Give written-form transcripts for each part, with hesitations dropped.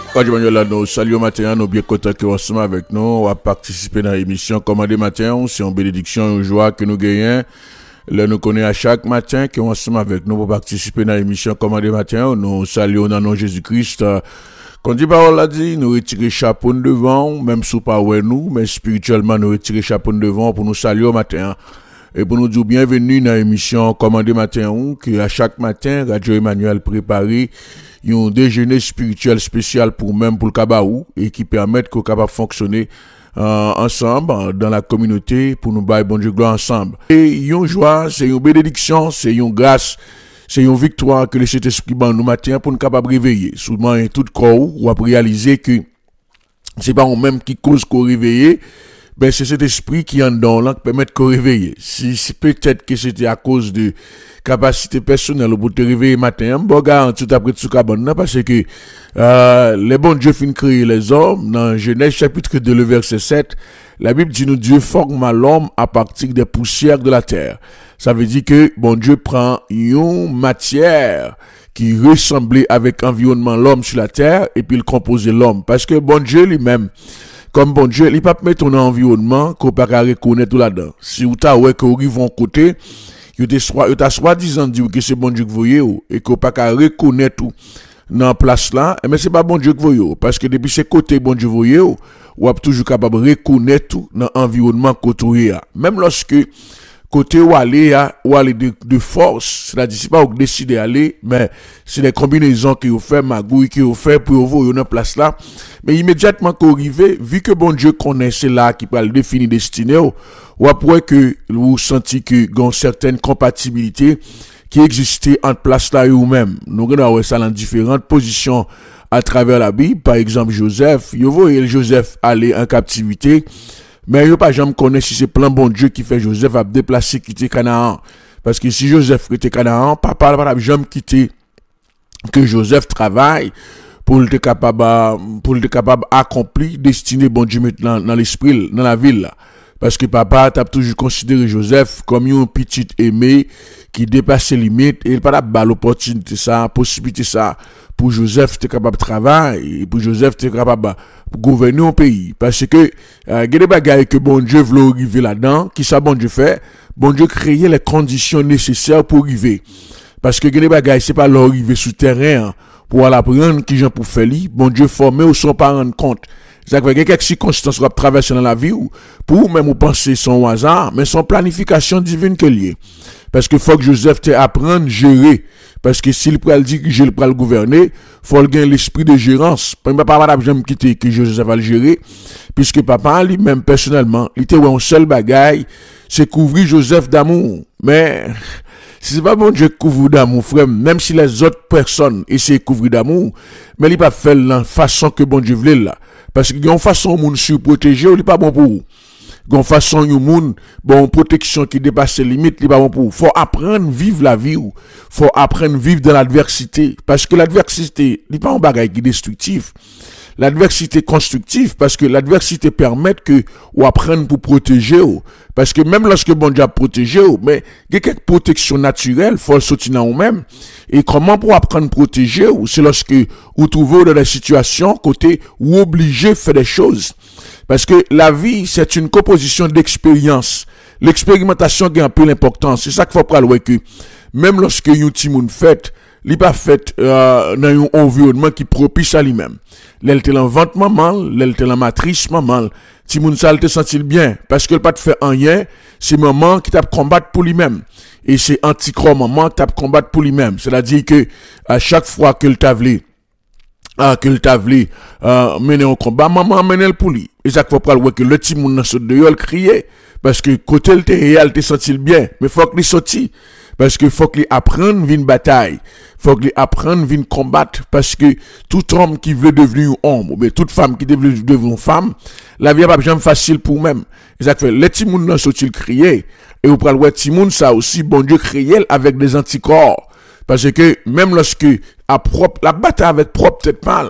Radio Manuel, nous saluons matin, nous bien contents que vous ensemble avec nous, on va participer dans l'émission Commandé matin, c'est une bénédiction, une joie que nous gagnons. Là, nous connaissons à chaque matin que vous ensemble avec nous pour participer dans l'émission Commandé matin, nous saluons dans le nom de Jésus-Christ. Quand dit parole l'a dit, nous retirer chapeau devant, même sous pas nous, mais spirituellement nous retirer chapeau devant pour nous saluer au matin. Et pour nous dire bienvenue dans l'émission Commandé matin, que à chaque matin, Radio Emmanuel préparé un déjeuner spirituel spécial pour le Kabaou et qui permet qu'on capable fonctionner ensemble dans la communauté pour nous bailler bon Dieu gloire ensemble. Et une joie, c'est une bénédiction, c'est une grâce, c'est une victoire que le Saint-Esprit ban nous matin pour nous capable réveiller. Souvent tout corps ou à réaliser que c'est pas on même qui cause qu'on réveiller. Ben, c'est cet esprit qui en donne là qui permet de réveiller. Si peut-être que c'était à cause de capacité personnelle pour te réveiller matin, bon gars, tout après tout cabane parce que les bons Dieu fin créer les hommes dans Genèse chapitre 2 le verset 7, la Bible dit nous Dieu forma l'homme à partir des poussières de la terre. Ça veut dire que bon Dieu prend une matière qui ressemblait avec environnement l'homme sur la terre et puis il composait l'homme parce que bon Dieu lui-même comme bon Dieu, il pas mettre ton environnement qu'on pas reconnaître tout là-dedans. Si ou ta ouais que arrive en côté, il t'a soi-disant dit que c'est bon Dieu que voyez et qu'on pas reconnaître tout dans place là, mais c'est pas bon Dieu que voyez parce que depuis ce côté bon Dieu voyez ou a toujours capable reconnaître tout dans environnement côté même lorsque côté où aller de force, c'est-à-dire c'est pas où décider d'aller, mais c'est des combinaisons qui vous fait magouille qui vous fait pour vous dans place là. Mais immédiatement qu'on arrive, vu que bon Dieu connaît c'est là qui peut le définir destiné ou après que vous sentez que une certaine compatibilité qui existait entre place là et vous-même. Nous regardons ça dans différentes positions à travers la Bible. Par exemple, Joseph, vous voyez Joseph aller en captivité. Mais yo pas jamais connaît si c'est plein bon Dieu qui fait Joseph à déplacer quitter Canaan parce que si Joseph était Canaan, papa pas jamais quitter que Joseph travaille pour être capable accomplir destiné bon Dieu maintenant dans l'esprit dans la ville là. Parce que papa t'a toujours considéré Joseph comme un petit aimé qui dépasse les limites et il pas la l'opportunité ça, possibilité ça pour Joseph t'es capable de travailler et pour Joseph t'es capable de gouverner un pays parce que il y a des bagailles que bon Dieu veut arriver là-dedans, qui ça bon Dieu fait? Bon Dieu créer les conditions nécessaires pour arriver. Parce que il y a des bagailles c'est pas l'arrivée sous terrain pour aller apprendre qui gens pour faire li, bon Dieu formé ou sont pas rendre compte. C'est qu'il y a quelques circonstances qu'on traverser dans la vie ou pour même ou penser son hasard, mais son planification divine que lié. Parce que faut que Joseph te apprendre à gérer. Parce que s'il peut dire que je le le gouverner, faut gagner l'esprit de gérance. Papa n'a jamais quitté que Joseph va le gérer. Puisque papa lui-même personnellement, il était un seul bagaille, c'est couvrir Joseph d'amour. Mais, si c'est pas bon Dieu couvre d'amour, frère, même si les autres personnes essaient de couvrir d'amour, mais il pas fait la façon que bon Dieu voulait là. Parce qu'il y a une façon de se protéger, il n'est pas bon pour vous. Il y a une façon de bon protection qui dépasse les limites, il n'est pas bon pour vous. Faut apprendre à vivre la vie. Faut apprendre à vivre dans l'adversité. Parce que l'adversité, il n'est pas un bagage qui est destructif. L'adversité constructive, parce que l'adversité permet que ou apprendre pour protéger. Parce que même lorsque bon Dieu a protégé, mais il y a quelques protections naturelles, faut le sortir dans vous-même. Et comment pour apprendre à protéger, c'est lorsque vous trouvez dans des situations côté où obligé de faire des choses. Parce que la vie, c'est une composition d'expérience. L'expérimentation a un peu l'importance. C'est ça qu'il faut prendre que même lorsque un petit monde fait, il n'est pas fait dans un environnement qui propice à lui-même. L'elle en vente maman, l'elle en matrice maman. Si moun sa te sentit bien parce que le pas te fait rien, c'est maman qui t'a combattre pour lui-même et c'est anti-croix maman qui t'a combattre pour lui-même. C'est-à-dire que à chaque fois que le tavlé mener un combat, maman mène pour lui. Et ça faut pas le que le petit moun dans saute dehors crier parce que côté le réel te sentit bien, mais faut qu'il sorti. Parce que faut qu'il apprenne une bataille. Faut qu'il apprenne une combattre. Parce que tout homme qui veut devenir un homme, mais toute femme qui veut devenir une femme, la vie n'est pas jamais facile pour même. Et ça fait, les petits moun nan sont-ils crier. Et vous prenez le petit moun, ça aussi, bon Dieu créé avec des anticorps. Parce que même lorsque, la bataille avec propre tête mal,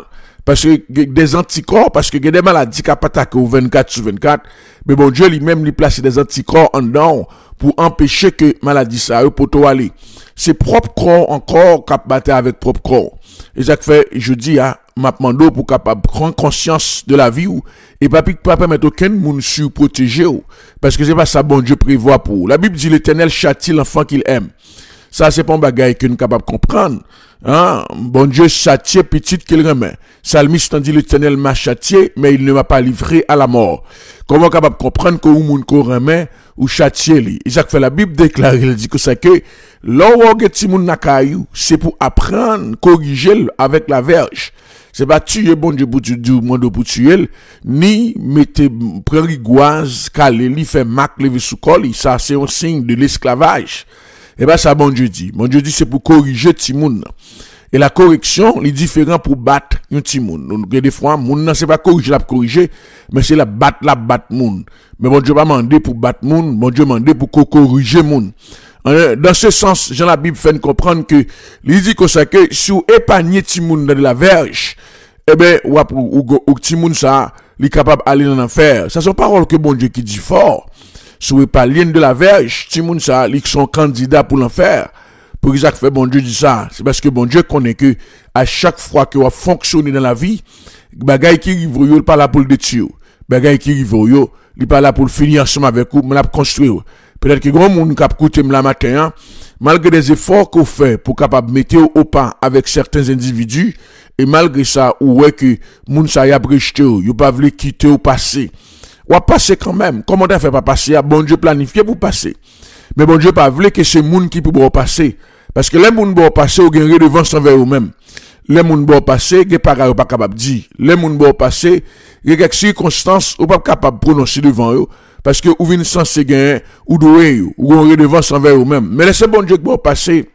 parce que des anticorps, parce que des maladies qui attaquent au 24/24, mais bon Dieu lui-même lui place des anticorps en dedans pour empêcher que maladie ça pour toi aller. C'est propre corps encore qui battre avec propre corps. Et ça fait je dis à m'a demandé pour capable prendre conscience de la vie ou et pas permettre aucun monde surprotéger ou parce que c'est pas ça bon Dieu prévoit pour. La Bible dit l'Éternel châtie l'enfant qu'il aime. Ça c'est pas un bagage que nous capable comprendre. Hein? Bon Dieu châtie petit qu'il remet. Salmiste dit l'Éternel m'a châtié mais il ne m'a pas livré à la mort. Comment capable comprendre que ou moun ko remet ou châtier li. Et ça fait la Bible déclare il dit que ça que l'orgue ti moun nakayou c'est pour apprendre corriger avec la verge. C'est pas tuer bon Dieu pour tuer monde pour tuer ni mettez prérigoise calé li fait mac lever sous col ça c'est un signe de l'esclavage. Et ben ça bon Dieu dit c'est pour corriger ti moun. Et la correction est différent pour battre un ti moun. Donc des fois moun nan c'est pas corriger mais c'est la battre moun. Mais bon Dieu pas mandé pour battre moun, bon Dieu mandé pour corriger moun. Dans ce sens, Jean la Bible fait comprendre que il dit que ça que si vous épargnez ti moun dans la verge, eh ben ou ti moun ça, il est capable d'aller dans l'enfer. Ça sont paroles que bon Dieu qui dit fort. Si vous épargnez de la verge, ti moun ça, ils sont candidats pour l'enfer. Pour ça que fait bon Dieu dit ça, c'est parce que bon Dieu connaît que à chaque fois que vous fonctionnez dans la vie, bagay qui rive yo pas là pour le détruire. Bagay qui rive yo, il pas là pour le finir ensemble avec vous, mais là pour construire. Peut-être que grand monde cap coûter la matin, malgré des efforts qu'on fait pour capable mettre au pas avec certains individus, et malgré ça, ou ouais que moun sa y a brejeté, yo pas voulu quitter au passé. Ou passer quand même. Comment on fait pas passer? Bon Dieu planifié pour passer. Mais bon Dieu pas voulu que c'est moun qui peut passer. Parce que les moun bon passer ou gen redevance envers eux-mêmes. Les moun bon passer, gen pas capable dire. Les moun bon passer, gen quelques circonstances ou pas capable prononcer devant eux. Parce que ou vin censé gagner ou doué ou on redevance envers eux-mêmes. Mais laissez bon Dieu que bon passer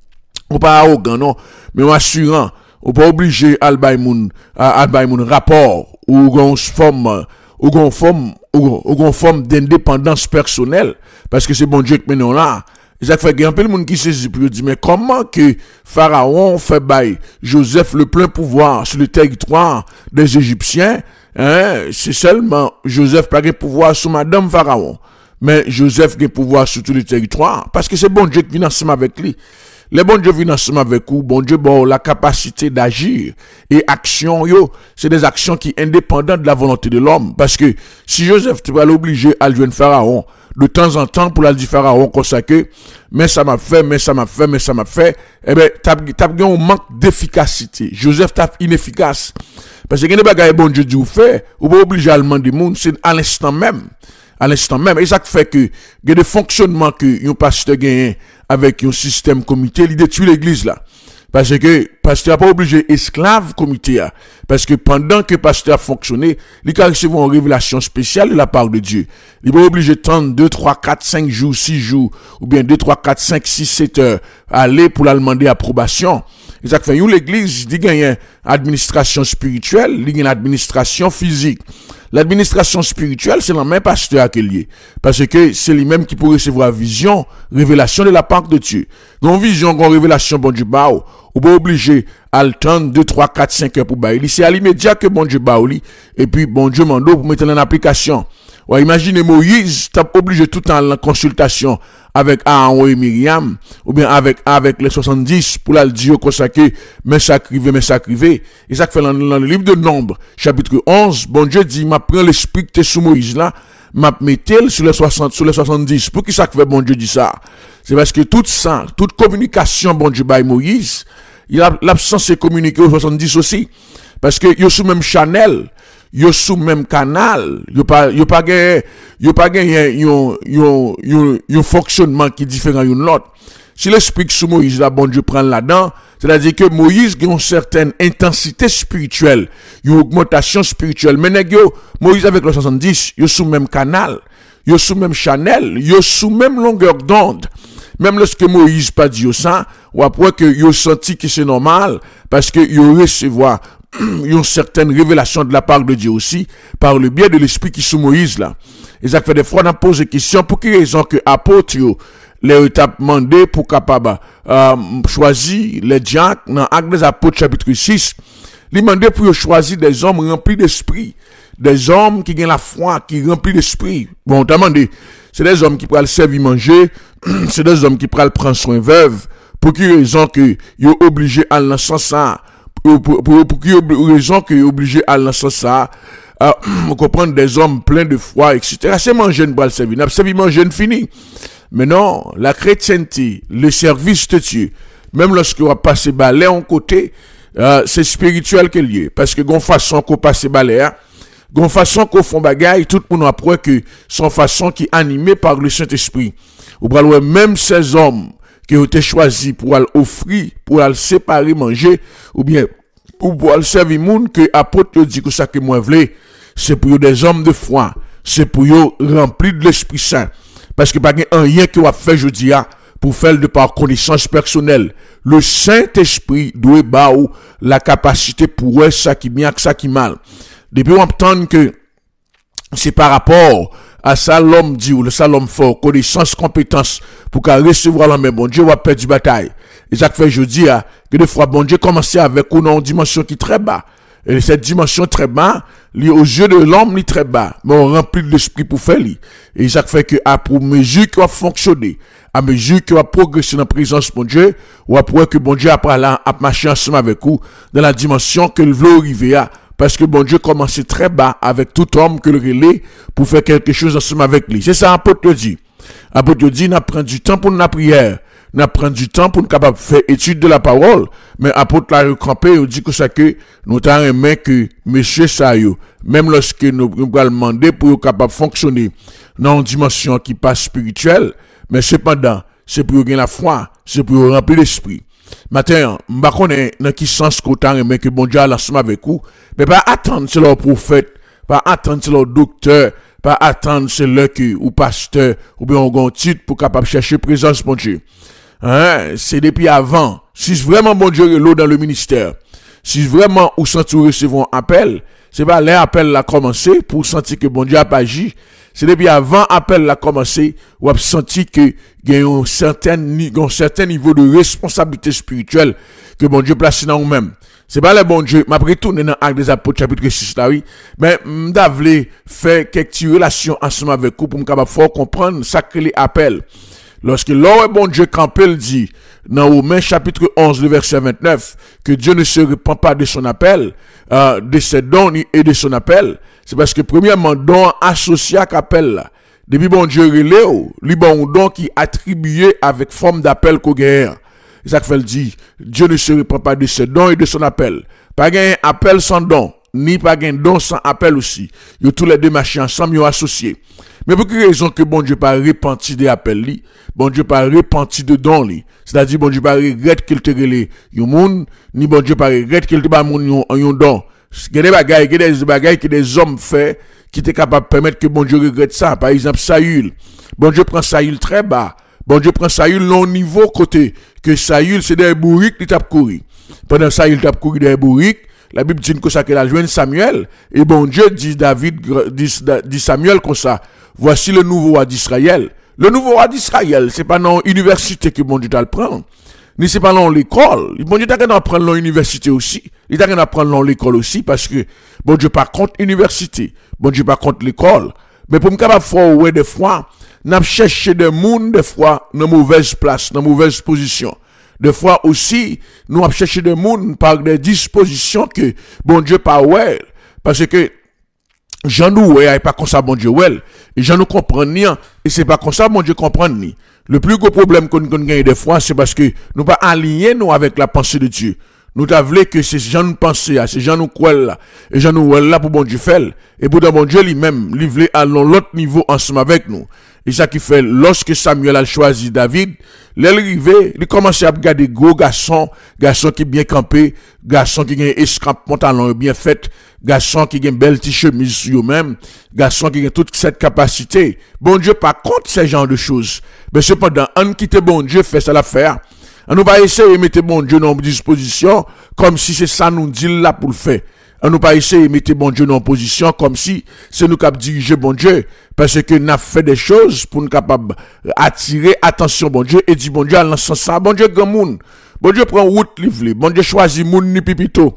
ou pas arrogant non, mais en assurant ou pas obligé à bay moun rapport ou gon forme d'indépendance personnelle parce que c'est bon Dieu que maintenant là. Ça fait qu'il y a un peu de monde qui saisit puis dit mais comment que Pharaon fait bail Joseph le plein pouvoir sur le territoire des Égyptiens. Hein, c'est seulement Joseph pas de pouvoir sur madame Pharaon, mais Joseph a pouvoir sur tout le territoire parce que c'est bon Dieu qui vient ensemble avec lui. Les bon Dieu viennent ensemble avec vous, bon Dieu bon la capacité d'agir et action yo, c'est des actions qui indépendantes de la volonté de l'homme parce que si Joseph tu vas l'obliger à joindre Pharaon de temps en temps pour la dire Pharaon comme ça que mais ça m'a fait eh ben t'as un manque d'efficacité. Joseph t'a inefficace parce que des bagages bon Dieu dit ou fait ou pas obligé à demander monde c'est à l'instant même et ça fait que il y a des fonctionnements que un pasteur gagne avec un système comité il détruit l'église là parce que pasteur pas obligé esclave comité là parce que pendant que pasteur a fonctionné il a reçu une révélation spéciale de la part de Dieu il pas obligé de attendre 2 3 4 5 jours 6 jours ou bien 2 3 4 5 6 7 heures aller pour la demander approbation. Et ça fait l'église il gagne administration spirituelle il gagne administration physique. L'administration spirituelle, c'est le même pasteur qui est lié. Parce que c'est lui-même qui peut recevoir vision, révélation de la part de Dieu. Donc, vision, une révélation, bon Dieu, ou pas obligé à attendre 2, 3, 4, 5 heures pour bailler. C'est à l'immédiat que bon Dieu baille, et puis bon Dieu mando pour mettre en application. Ouais, imaginez Moïse, t'as obligé tout le temps la consultation avec Aaron et Myriam, ou bien avec les 70, pour la dire comme ça que, mais sacrivé. Et ça fait dans le livre de Nombre, chapitre 11, bon Dieu dit, m'a pris l'esprit que t'es sous Moïse là, m'a mettel sur les 70. Pour qui ça fait bon Dieu dit ça? C'est parce que toute communication, bon Dieu, by Moïse, il a l'absence de communiquer aux 70 aussi. Parce que, yo sous même Chanel, yo sous même canal, yo pas gagné un fonctionnement qui est différent d'une l'autre. Si l'esprit sous Moïse là bon Dieu prend là-dedans, c'est-à-dire que Moïse a une certaine intensité spirituelle, une augmentation spirituelle. Mais Moïse avec le 70, yo sous même canal, yo sous même Chanel, yo sous même longueur d'onde. Même lorsque Moïse pas dit ça, ou après que yo senti que c'est normal parce que yo recevoir une certaine révélation de la part de Dieu aussi, par le biais de l'esprit qui sous Moïse là. Et ça fait des fois, on a posé des questions, pour quelle raison que apôtres, les étapes demandées pour capable, choisir les diacres, dans Actes des Apôtres chapitre 6, Il demande pour choisir des hommes remplis d'esprit. Des hommes qui ont la foi, qui remplis d'esprit. Bon, t'as demandé, c'est des hommes qui pourraient servir manger, c'est des hommes qui pourraient prendre soin veuve. Pour quelle raison que ils sont obligés à lancer ça? Pour quelle raison que ils sont obligés à lancer ça? Comprendre des hommes pleins de foi, etc. C'est manger pour le servir. N'a servir manger fini. Mais non, la chrétienté, le service de Dieu, même lorsque on va passer balai en côté, c'est spirituel qu'il y est. Parce que gon façon qu'on passe balai, gon façon qu'on font bagaille, tout le monde apprend que son façon qui est animée par le Saint-Esprit. Ou bien même ces hommes qui ont été choisis pour aller offrir, pour aller séparer manger, ou bien pour aller servir monde que apôtre dit que ça que moi voulais, c'est pour des hommes de foi, c'est pour remplis de l'Esprit Saint. Parce que pas rien que va faire jeudi pour faire de par connaissance personnelle. Le Saint-Esprit doit avoir la capacité pour eux ça qui bien que ça qui mal. Depuis on entend que c'est par rapport à ça l'homme dit ou le ça l'homme fort, connaissance, compétence pour qu'à recevoir la main bon Dieu va perdre du bataille. Et ça fait jeudi que des fois bon Dieu commençait avec une dimension qui est très bas. Et cette dimension très bas, aux yeux de l'homme, très bas, mais on remplit de l'esprit pour faire li. Et ça fait que, à mesure qu'il va fonctionner, à mesure qu'il va progresser dans la présence de Dieu, ou après que bon Dieu après là, a marché ensemble avec vous, dans la dimension que le veut arriver à, parce que bon Dieu commençait très bas avec tout homme que le relais pour faire quelque chose ensemble avec lui. C'est ça, apôtre dit. Apôtre dit, n'a prend du temps pour la prière. N'a prend du temps pour nous capable faire étude de la parole, mais apôtre la recampé, il dit que ça que nous t'en remet que monsieur Sayo, même lorsque nous allons demander pour capable fonctionner dans une dimension qui passe spirituelle, mais cependant, c'est pour gagner la foi, c'est pour remplir l'esprit. Maintenant, m'ba connaît dans qui sens qu'on t'en remet que bon Dieu a l'ensemble avec vous, mais pas attendre c'est leur prophète, pas attendre c'est leur docteur, pas attendre c'est leur ou pasteur, ou bien un titre pour capable chercher présence de Dieu. Hein, c'est depuis avant. Si vraiment bon Dieu est l'eau dans le ministère, si vraiment ou sentir recevoir un appel, c'est pas l'appel l'a commencé pour sentir que bon Dieu a pas agi. C'est depuis avant appel l'a commencé ou a senti que il y a un certain niveau de responsabilité spirituelle que bon Dieu place dans nous-mêmes. C'est pas le bon Dieu, m'a retourné dans Actes des Apôtres chapitre 6 là oui, mais m'davle faire quelques relations ensemble avec vous pour me capable fort comprendre ça que les appels. Lorsque l'homme bon Dieu campé dit dans Romains chapitre 11 le verset 29 que Dieu ne se repent pas de son appel, de ses dons et de son appel, c'est parce que premièrement don associé à l'appel là. Depuis bon Dieu relève, lui bon don qui attribué avec forme d'appel qu'on gagne. C'est ça que fait dit, Dieu ne se repent pas de ses dons et de son appel. Pas gain appel sans don, ni pas gain don sans appel aussi. Ils tous les deux marchés ensemble, ils sont associés. Mais pour quelle raison que bon Dieu pas repenti des appels li, bon Dieu pas repenti de dons li, c'est-à-dire bon Dieu pas regrette qu'il te relé yon moun, ni bon Dieu pas regrette qu'il te ba moun yon don. Il y a des bagailles que des hommes fait qui étaient capables de permettre que bon Dieu regrette ça. Par exemple, Saül. Bon Dieu prend Saül très bas. Bon Dieu prend Saül long niveau côté que Saül c'est des bourriques qui tape courir. Pendant Saül tape courir des bourriques, la Bible dit que ça que la joine Samuel et bon Dieu dit Samuel comme ça. Voici le nouveau roi d'Israël. Le nouveau roi d'Israël, c'est pas dans l'université que bon Dieu t'a le prend. Ni c'est pas dans l'école. Bon Dieu t'a qu'à prendre dans l'université aussi. Il t'a qu'à prendre dans l'école aussi parce que bon Dieu pas contre l'université. Bon Dieu pas contre l'école. Mais pour me capable faire ouais des fois, n'a cherché des monde des fois dans mauvaise place, dans mauvaise position. Des fois aussi, nous avons cherché des monde par des dispositions que bon Dieu pas ouais parce que Jean nous ouais pas comme ça bon Dieu ouais et Jean nous comprend ni et c'est pas comme ça bon Dieu comprend ni. Le plus gros problème qu'on gagne des fois c'est parce que nous pas alignés nous avec la pensée de Dieu. Nous t'avons que ces gens nous penser ces gens nous croient là et gens nous là pour bon Dieu faire et pour bon Dieu lui-même livrer à l'autre niveau ensemble avec nous. Et ça qui fait lorsque Samuel a choisi David, l'arrivée, il commence à regarder gros garçon qui bien campé, garçon qui a escampe pantalon bien fait, garçon qui a une belle chemise sur eux-mêmes, garçon qui a toute cette capacité. Bon Dieu pas contre ces genres de choses. Mais cependant, on quitte bon Dieu fait ça l'affaire. On nous va essayer de mettre bon Dieu dans disposition comme si c'est ça nous dit là pour le faire. On nous pas essayer de mettre bon Dieu dans position comme si c'est nous qui diriger bon Dieu parce que nous avons fait des choses pour nous capable attirer attention bon Dieu et dit bon Dieu à l'ensemble ça bon Dieu grand monde bon Dieu prend route livre bon Dieu choisit moun ni pipito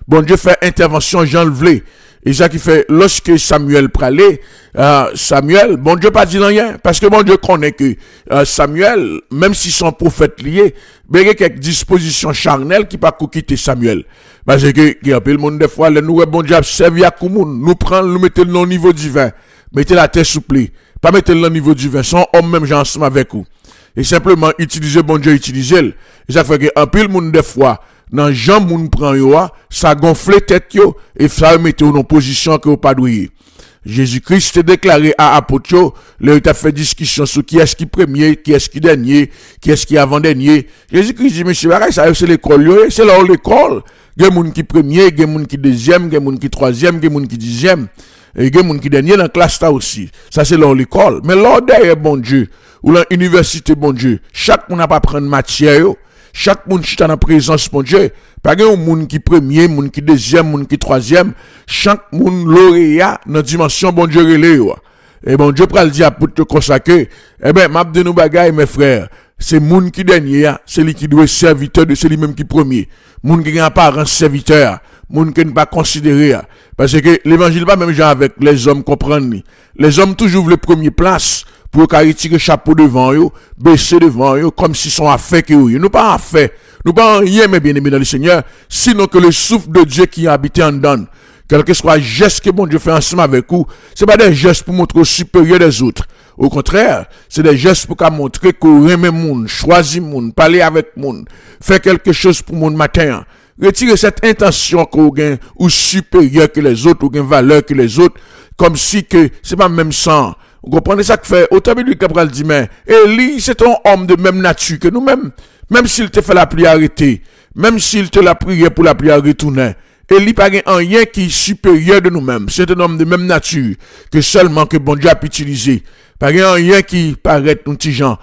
bon Dieu fait intervention Jean le vle. Et ça qui fait, lorsque Samuel pralait, Samuel, bon Dieu pas dit rien, parce que bon Dieu connaît que Samuel, même si son prophète lié, il y a quelques dispositions charnelles qui pas quitter Samuel. Parce que, il y a le monde des fois, nous, bon Dieu, servi à Koumoun, nous prendre, nous mettons le niveau divin, mettez la terre souple, pas mettre le niveau divin, son homme même, j'en ensemble avec vous. Et simplement, utiliser bon Dieu, utiliser. Et ça fait que, un peu le monde des fois, dans Jean moun prend yo, ça gonfle tête yo, et ça mette en position que vous pas douiller. Jésus-Christ a déclaré à apôtre yo, il a fait discussion sur qui est-ce qui premier, qui est-ce qui dernier, qui est-ce qui avant-dernier. Jésus-Christ dit, monsieur, ça c'est l'école yo, c'est là l'école. Il y a moun qui premier, il y a moun qui deuxième, il y a moun qui troisième, il y a moun qui dixième, et il y a moun qui dernier dans la classe là aussi. Ça c'est là l'école. Mais là derrière bon Dieu, ou l'université bon Dieu, chaque moun n'a pas prendre matière yo. Chaque monde qui est en présence, mon Dieu, pas un monde qui premier, monde qui deuxième, monde qui troisième, chaque monde lauréat dans dimension, bon Dieu, relé. Et bon Dieu, pral dire pour te consacrer, eh ben, m'a de nous bagaille, mes frères, c'est monde qui dernier, c'est lui qui doit être serviteur de celui même qui premier. Monde qui n'a apparence serviteur, monde qui n'est pas considéré. Parce que l'évangile pas même genre avec les hommes comprendre. Les hommes toujours veulent premier place. Pour qu'ils tirent chapeau devant eux, baisser devant eux, comme s'ils sont affaires que eux. Nous pas affaires. Nous pas rien, mais bien aimé dans le Seigneur, sinon que le souffle de Dieu qui a habité en donne. Quel que soit le geste que bon Dieu fait ensemble avec vous, c'est pas des gestes pour montrer au supérieur des autres. Au contraire, c'est des gestes pour montrer qu'on aime monde, choisit monde, parler avec monde, faire quelque chose pour monde matin. Retirez cette intention qu'on gagne ou supérieur que les autres, ou gagne valeur que les autres, comme si que c'est pas même sang. Vous comprenez ça que fait? Autant que Capral dit, mais Élie, c'est un homme de même nature que nous-mêmes. Même s'il te fait la prière arrêter, même s'il te la prière pour la prière retourner, Élie pas rien qui est supérieur de nous-mêmes. C'est un homme de même nature que seulement que bon Dieu a pu utiliser. Pas rien qui paraît un petit gens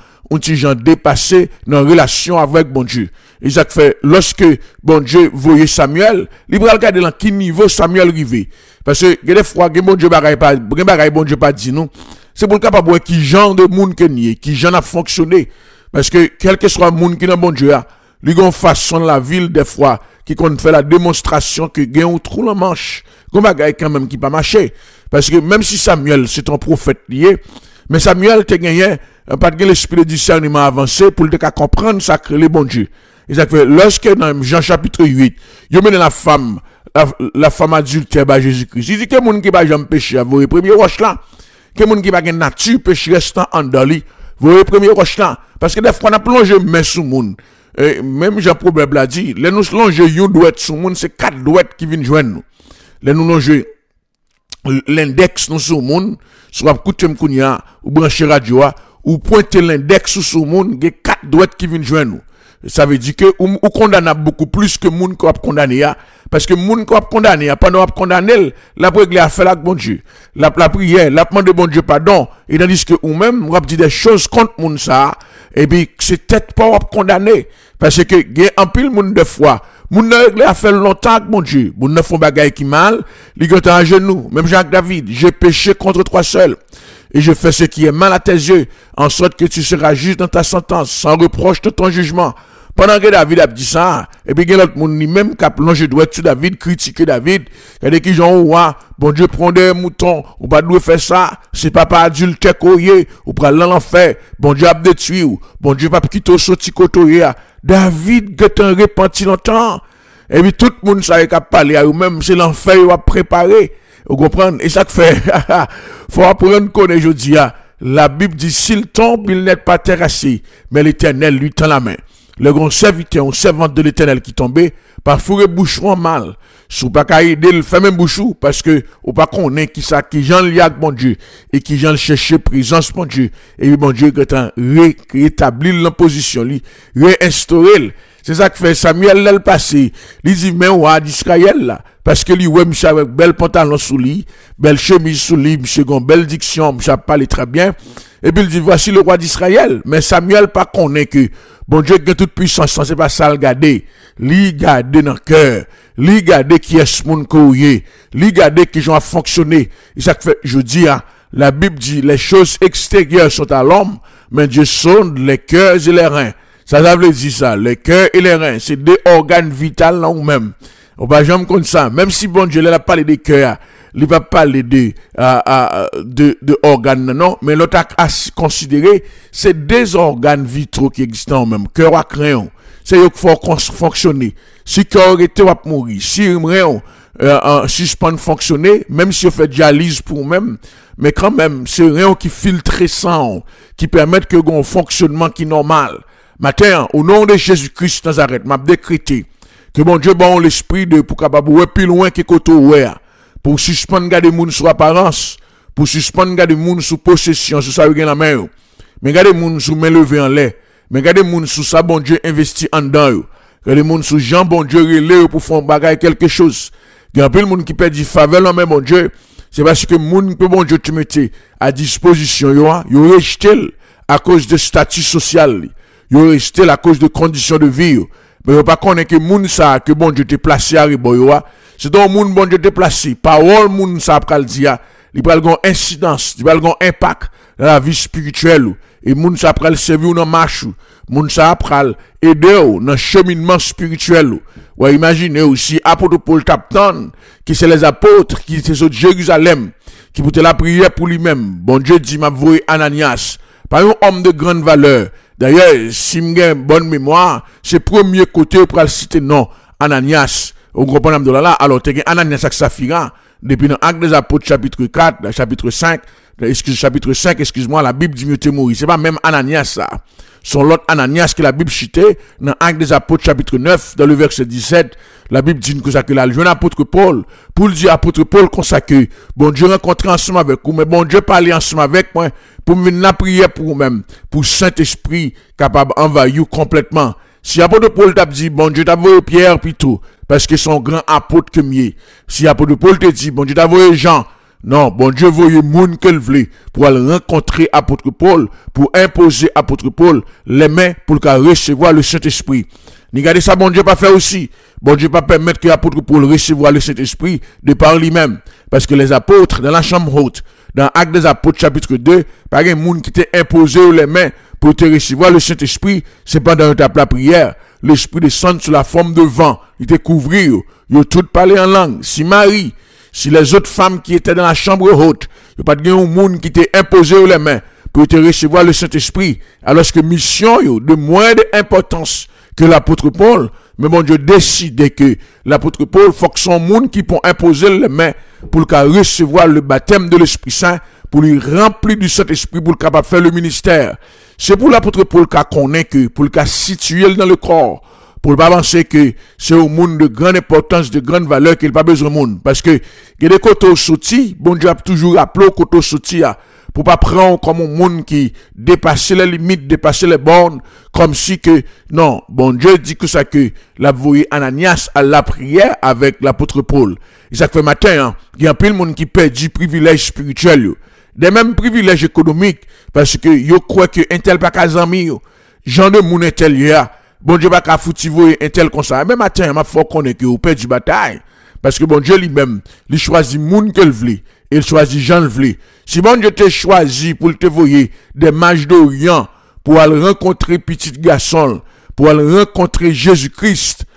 dépassé dans la relation avec bon Dieu. Et ça fait, lorsque bon Dieu voyait Samuel, il va regarder dans quel niveau Samuel arrivait. Parce que, il y a des fois, bon Dieu bon Dieu pas dit non. C'est pour le capable de qui genre de monde que nié, qui genre a fonctionné. Parce que, quel que soit le monde qui est dans bon Dieu, lui, gon façon la ville, des fois, qui compte faire la démonstration que gagne ou trou la manche. Gon bagay quand même qui pas marché. Parce que, même si Samuel, c'est un prophète lié, mais Samuel te gagné, pas de l'esprit de discernement avancé pour te comprendre ça que les bon Dieu. Et ça fait, lorsque dans Jean chapitre 8, il mène la femme adultère par Jésus-Christ. Il dit que moun qui va jamais pécher, vous voyez, premier roche là. Que moun qui va gen nature péché restant en dali, vous voyez, premier roche là. Parce que des fois, on a plongé main sous moun. Et même Jean Proverbe l'a dit, les nous plongé yon doit sous moun, c'est 4 douettes qui viennent joindre nous. Les nous plongé l'index nous sous moun, soit coutem kounya, ou brancher radio, ou pointer l'index sous moun, il y a 4 douettes qui viennent joindre nous. Ça veut dire que ou condamne beaucoup plus que moun qui a condamné, parce que moun qui a condamné, pendant a condamné, la prière a fait la bon Dieu. La prière, la demande de bon Dieu pardon, et tandis que ou même, on a dit des choses contre moun ça, et puis c'est peut-être pas condamné, parce que il y a un pile moun de fois, moun a fait longtemps avec mon Dieu, moun ne font bagaille qui mal, li gante à genoux, même Jacques David, j'ai péché contre toi seul. Et je fais ce qui est mal à tes yeux, en sorte que tu seras juste dans ta sentence, sans reproche de ton jugement. Pendant que David a dit ça, et puis il y a l'autre monde, même qui a plongé doit sur David, critiquer David, il y a des qui disent, bon Dieu prend des moutons, ou pas doit faire ça, c'est papa adulte koye, ou prend l'enfer, bon Dieu a détruit, ou bon Dieu pas quitter au sorti kotoye. David get un repenti longtemps, et puis tout le monde savait qu'à parler à eux-mêmes, c'est l'enfer qu'il a préparé. Vous comprenez? Et ça fait, faut apprendre connaître aujourd'hui, la Bible dit, s'il tombe, il n'est pas terrassé, mais l'Éternel lui tend la main. Le grand serviteur ou servante de l'Éternel qui tombait, parfois le bouchon mal. Sous pas qu'à aider le fait même bouchou, parce que, ou pas qu'on est qui ça, qui j'en lie avec mon Dieu, et qui j'en chercher présence mon Dieu, et bon Dieu, quand rétablir l'imposition, réinstaurer. C'est ça que fait Samuel le passé. Il dit, mais roi d'Israël là. Parce que lui, ouais, monsieur avec bel pantalon sous lui, belle chemise sous lui, monsieur gon belle diction, monsieur parle très bien. Et puis il dit, voici le roi d'Israël. Mais Samuel pas connaît que, bon Dieu, qui a toute puissance, c'est pas ça le garder. Lui garder dans le cœur. Lui garder qui est ce monde courrier. Lui garder qui ont fonctionné. Et ça fait, je dis, la Bible dit, les choses extérieures sont à l'homme, mais Dieu sonde les cœurs et les reins. Ça veut dire ça, les cœurs et les reins, c'est deux organes vitaux là ou même. On va jamais comme ça. Même si bon Dieu, il a parlé des cœurs, il va parler de organes, non, mais l'autre a considéré, c'est des organes vitaux qui existent en même. Cœur à crayon. C'est eux qui faut fonctionner. Si cœur était à mourir, si rayon, suspend fonctionner, même si on fait dialyse pour même, mais quand même, c'est rien qui filtre sang, qui permet que un fonctionnement qui est normal. Matin, au nom de Jésus-Christ Nazareth, m'a décrété que mon Dieu bon l'esprit de pour capable ouais plus loin que côté ouais, pour suspendre garder moun sur apparence, pour suspendre garder moun sous possession, sur ça la main. Mais garder moun sous main levée en l'air, mais garder moun sous ça bon Dieu investi en dedans. Garder moun sous Jean bon Dieu relé pour faire bagaille quelque chose. Il y a un peu de monde qui perd du faveur là même mon Dieu. C'est parce que moun que bon Dieu te mette à disposition yo rejeté à cause de statut social, yo rejeté à cause de conditions de vie. Mais yo pas connaît que moun ça que bon Dieu te placé à ribo c'est donc moun bon Dieu te placé parole moun ça pral dire il pral gon incidence, il pral gon impact dans la vie spirituelle et moun ça pral servir dans marche, moun ça pral aider dans cheminement spirituel. Ouais, imaginez aussi apôtre Paul Tapton qui c'est les apôtres qui étaient sur Jérusalem qui portaient la prière pour lui-même. Bon Dieu dit m'a voué Ananias, par un homme de grande valeur. D'ailleurs, si m'ai bonne mémoire, c'est premier côté pour le citer non Ananias. Au gros bonhomme de là, alors t'es Ananias avec Saphira depuis dans Actes des Apôtres chapitre 4, chapitre 5, chapitre 5, excuse-moi, la Bible dit mieux te mourir. C'est pas même Ananias ça. Son l'autre Ananias que la Bible citait dans Actes des Apôtres chapitre 9 dans le verset 17, la Bible dit que ça que la jeune apôtre Paul pour le dire apôtre Paul consacré bon Dieu rencontrer ensemble avec vous mais bon Dieu parler ensemble avec moi pour me venir la prière pour vous-même pour Saint-Esprit capable envahir complètement. Si apôtre Paul t'a dit bon Dieu t'a envoyé Pierre plutôt parce que son grand apôtre que mieux. Si apôtre Paul te dit bon Dieu t'a envoyé Jean. Non, bon Dieu voyait moun qu'elle voulait pour aller rencontrer apôtre Paul, pour imposer apôtre Paul les mains pour qu'il recevoir le Saint-Esprit. Ni regardez ça, bon Dieu pas fait aussi. Bon Dieu pas permettre que l'apôtre Paul recevoir le Saint-Esprit de par lui-même. Parce que les apôtres, dans la chambre haute, dans Actes des Apôtres chapitre 2, par un monde qui t'est imposé les mains pour te recevoir le Saint-Esprit, c'est pendant la prière. L'Esprit descend sous la forme de vent. Il te couvrit, il tout parlé en langue. Si Marie, si les autres femmes qui étaient dans la chambre haute, il n'y a pas de monde qui t'est imposé les mains pour te recevoir le Saint-Esprit, alors que mission de moindre importance que l'apôtre Paul, mais bon Dieu décide que l'apôtre Paul faut que son monde qui peut imposer les mains pour qu'il recevoir le baptême de l'Esprit Saint, pour lui remplir du Saint-Esprit, pour qu'il capable faire le ministère. C'est pour l'apôtre Paul qu'il connaît que, pour qu'il situé dans le corps, pour ne pas penser que c'est un monde de grande importance, de grande valeur, qu'il n'a pas besoin de monde. Parce que, il y a des côtés sautis, bon Dieu a toujours appelé aux côtés sautis, pour pas prendre comme un monde qui dépasse les limites, dépasse les bornes, comme si que, non, bon Dieu dit que ça que, la voyé Ananias à la prière avec l'apôtre Paul. Et ça fait matin, il y a un peu de monde qui perd du privilège spirituel, des mêmes privilèges économiques, parce que, yo croit que un tel pas qu'à zami, genre de moun un tel ya, bon Dieu pas qu'à fouti voyer un tel comme ça. Même matin, ma faut qu'on est que vous perd du bataille. Parce que bon Dieu lui-même, il choisit moun qu'elle veut. Il choisit Jean le veut. Si bon Dieu te choisi pour te voyer des mages d'Orient, pour aller rencontrer petit garçon, pour aller rencontrer Jésus-Christ.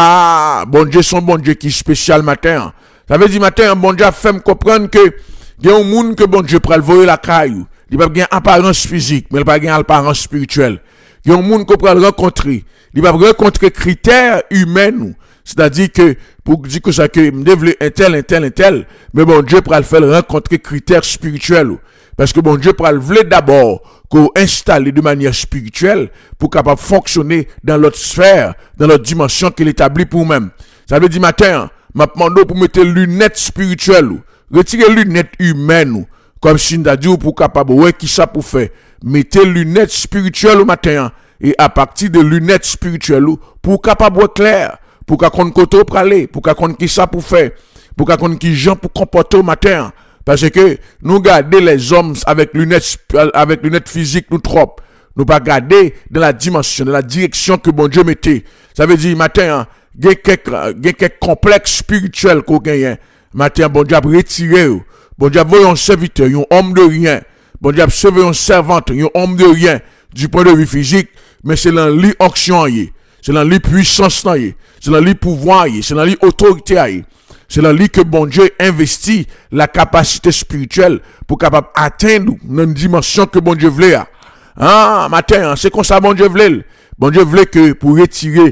Ah, bon Dieu, son bon Dieu qui est spécial matin. Ça veut dire matin, bon Dieu a fait me comprendre que, il y a un monde que bon Dieu pral voyer la caillou. Il n'a pas une apparence physique, mais il n'a pas une apparence spirituelle. Il y a un monde qu'on peut rencontrer. Il va rencontrer critères humains. C'est-à-dire que, pour dire que ça, que, me développer un tel, mais bon Dieu peut le faire rencontrer critères spirituels. Parce que bon Dieu peut le vouloir d'abord, qu'on installe de manière spirituelle, pour capable fonctionner dans l'autre sphère, dans l'autre dimension qu'il établit pour nous-mêmes. Ça veut dire matin, m'a demandé pour mettre lunettes spirituelles, retirer lunettes humaines, comme si on a dit pour capable, ouais, qui ça pour faire? Mettez lunettes spirituelles au matin, et à partir de lunettes spirituelles, pour capable voir clair, pour qu'on côté pour aller, pour qu'on qui ça pour faire, pour qu'on qui gens pour comporter au matin, parce que nous garder les hommes avec lunettes physiques nous trop, nous pas garder dans la dimension, dans la direction que bon Dieu mettait. Ça veut dire matin, il y a quelques complexes spirituels qu'on gagne. Matin, bon Dieu a retiré. Bon Dieu a voyé un serviteur, un homme de rien. Bon Dieu a sauvé un servante, un homme de rien, du point de vue physique, mais c'est dans l'onction. c'est dans les puissance, c'est dans les pouvoir, c'est dans les autorité. C'est dans lui que bon Dieu investit la capacité spirituelle pour capable atteindre une dimension que bon Dieu voulait. Ah, matin, c'est comme ça bon Dieu voulait. Bon Dieu voulait que pour retirer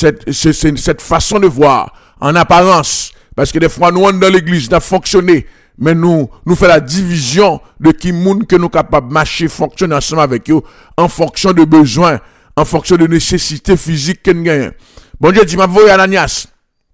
cette façon de voir en apparence, parce que des fois nous dans l'église, nous fonctionné, mais nous fait la division de qui monde que nous capable marcher, fonctionner ensemble avec eux en fonction de besoins, en fonction de nécessités physiques que nous gagnons. Bon Dieu dit, m'a voyé Ananias.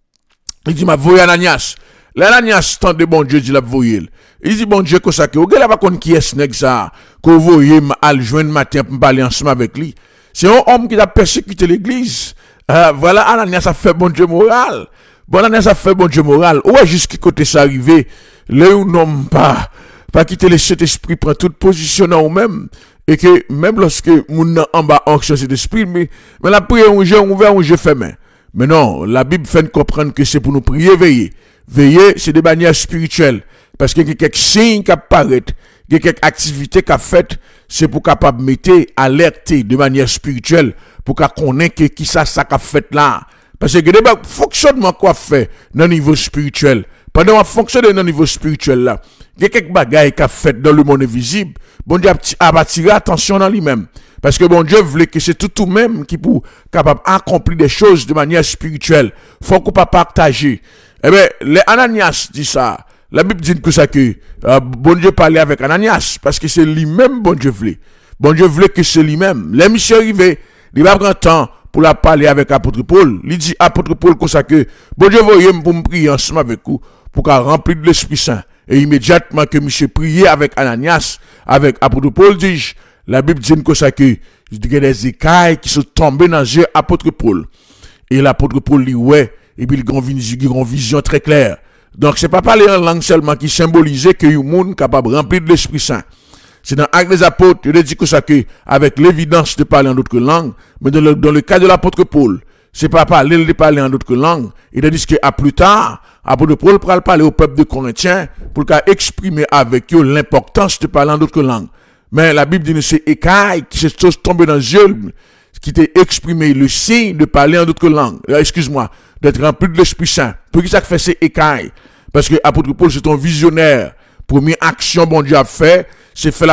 Il dit, m'a voyé Ananias. L'Ananias tente de bon Dieu dit la voyé. Il dit, bon Dieu, que ça, que vous n'avez pas compte qui est ce nègre ça, que vous voyez à le joindre matin pour parler ensemble avec lui. C'est un homme qui a persécuté l'église. Voilà, Ananias a fait bon Dieu moral. Bon, Ananias a fait bon Dieu moral. Ouais, jusqu'à côté ça arrivé. Là où non pas quitter le Saint-Esprit, prend toute position en vous-même. Et que même lorsque moun en bas onction cet esprit, mais la prière on ouvert, on fermé. Mais non, la Bible fait comprendre que c'est pour nous prier, veiller. Veiller, c'est de manière spirituelle. Parce que quelques signes qui apparaissent, quelques activités qui fait, c'est pour capable mettre alerter de manière spirituelle, pour qu'on connaisse que qui ça qu'a fait là. Parce que le fonctionnement qu'on fait dans le niveau spirituel, pendant qu'on fonctionne dans le niveau spirituel là, il y a quelques bagailles qu'a fait dans le monde invisible, bon Dieu a attiré attention dans lui-même. Parce que bon Dieu voulait que c'est tout même qui pour capable accomplir des choses de manière spirituelle. Faut qu'on pas partager. Eh bien, les Ananias dit ça. La Bible dit que ça que bon Dieu parlait avec Ananias parce que c'est lui-même bon Dieu voulait. Bon Dieu voulait que c'est lui-même. Les missions arrivés, il va prendre temps pour la parler avec apôtre Paul. Il dit apôtre Paul comme ça que bon Dieu voyait pour me prier ensemble avec vous pour qu'on remplir de l'Esprit Saint. Et immédiatement que monsieur priait avec Ananias, avec apôtre Paul dit la Bible dit que ça que il y a des écailles qui sont tombées dans les yeux apôtre Paul. Et l'apôtre Paul dit ouais, et puis il a une vision très claire. Donc c'est pas parler en langue seulement qui symbolisait que le monde capable de remplir de l'Esprit Saint. C'est dans Actes des Apôtres, il dit que ça que avec l'évidence de parler en d'autres langues, mais dans le cas de l'apôtre Paul, c'est pas parler de parler en d'autres langues. Il a dit que à plus tard, apôtre Paul pourra parler au peuple de Corinthiens pour qu'il exprimer avec eux l'importance de parler en d'autres langues. Mais la Bible dit que c'est écaille qui s'est tombé dans les yeux, qui t'a exprimé le signe de parler en d'autres langues. Excuse-moi, d'être rempli de l'Esprit Saint. Pour qui ça fait c'est écaille? Parce que apôtre Paul c'est un visionnaire. Première action bon Dieu a fait, c'est faire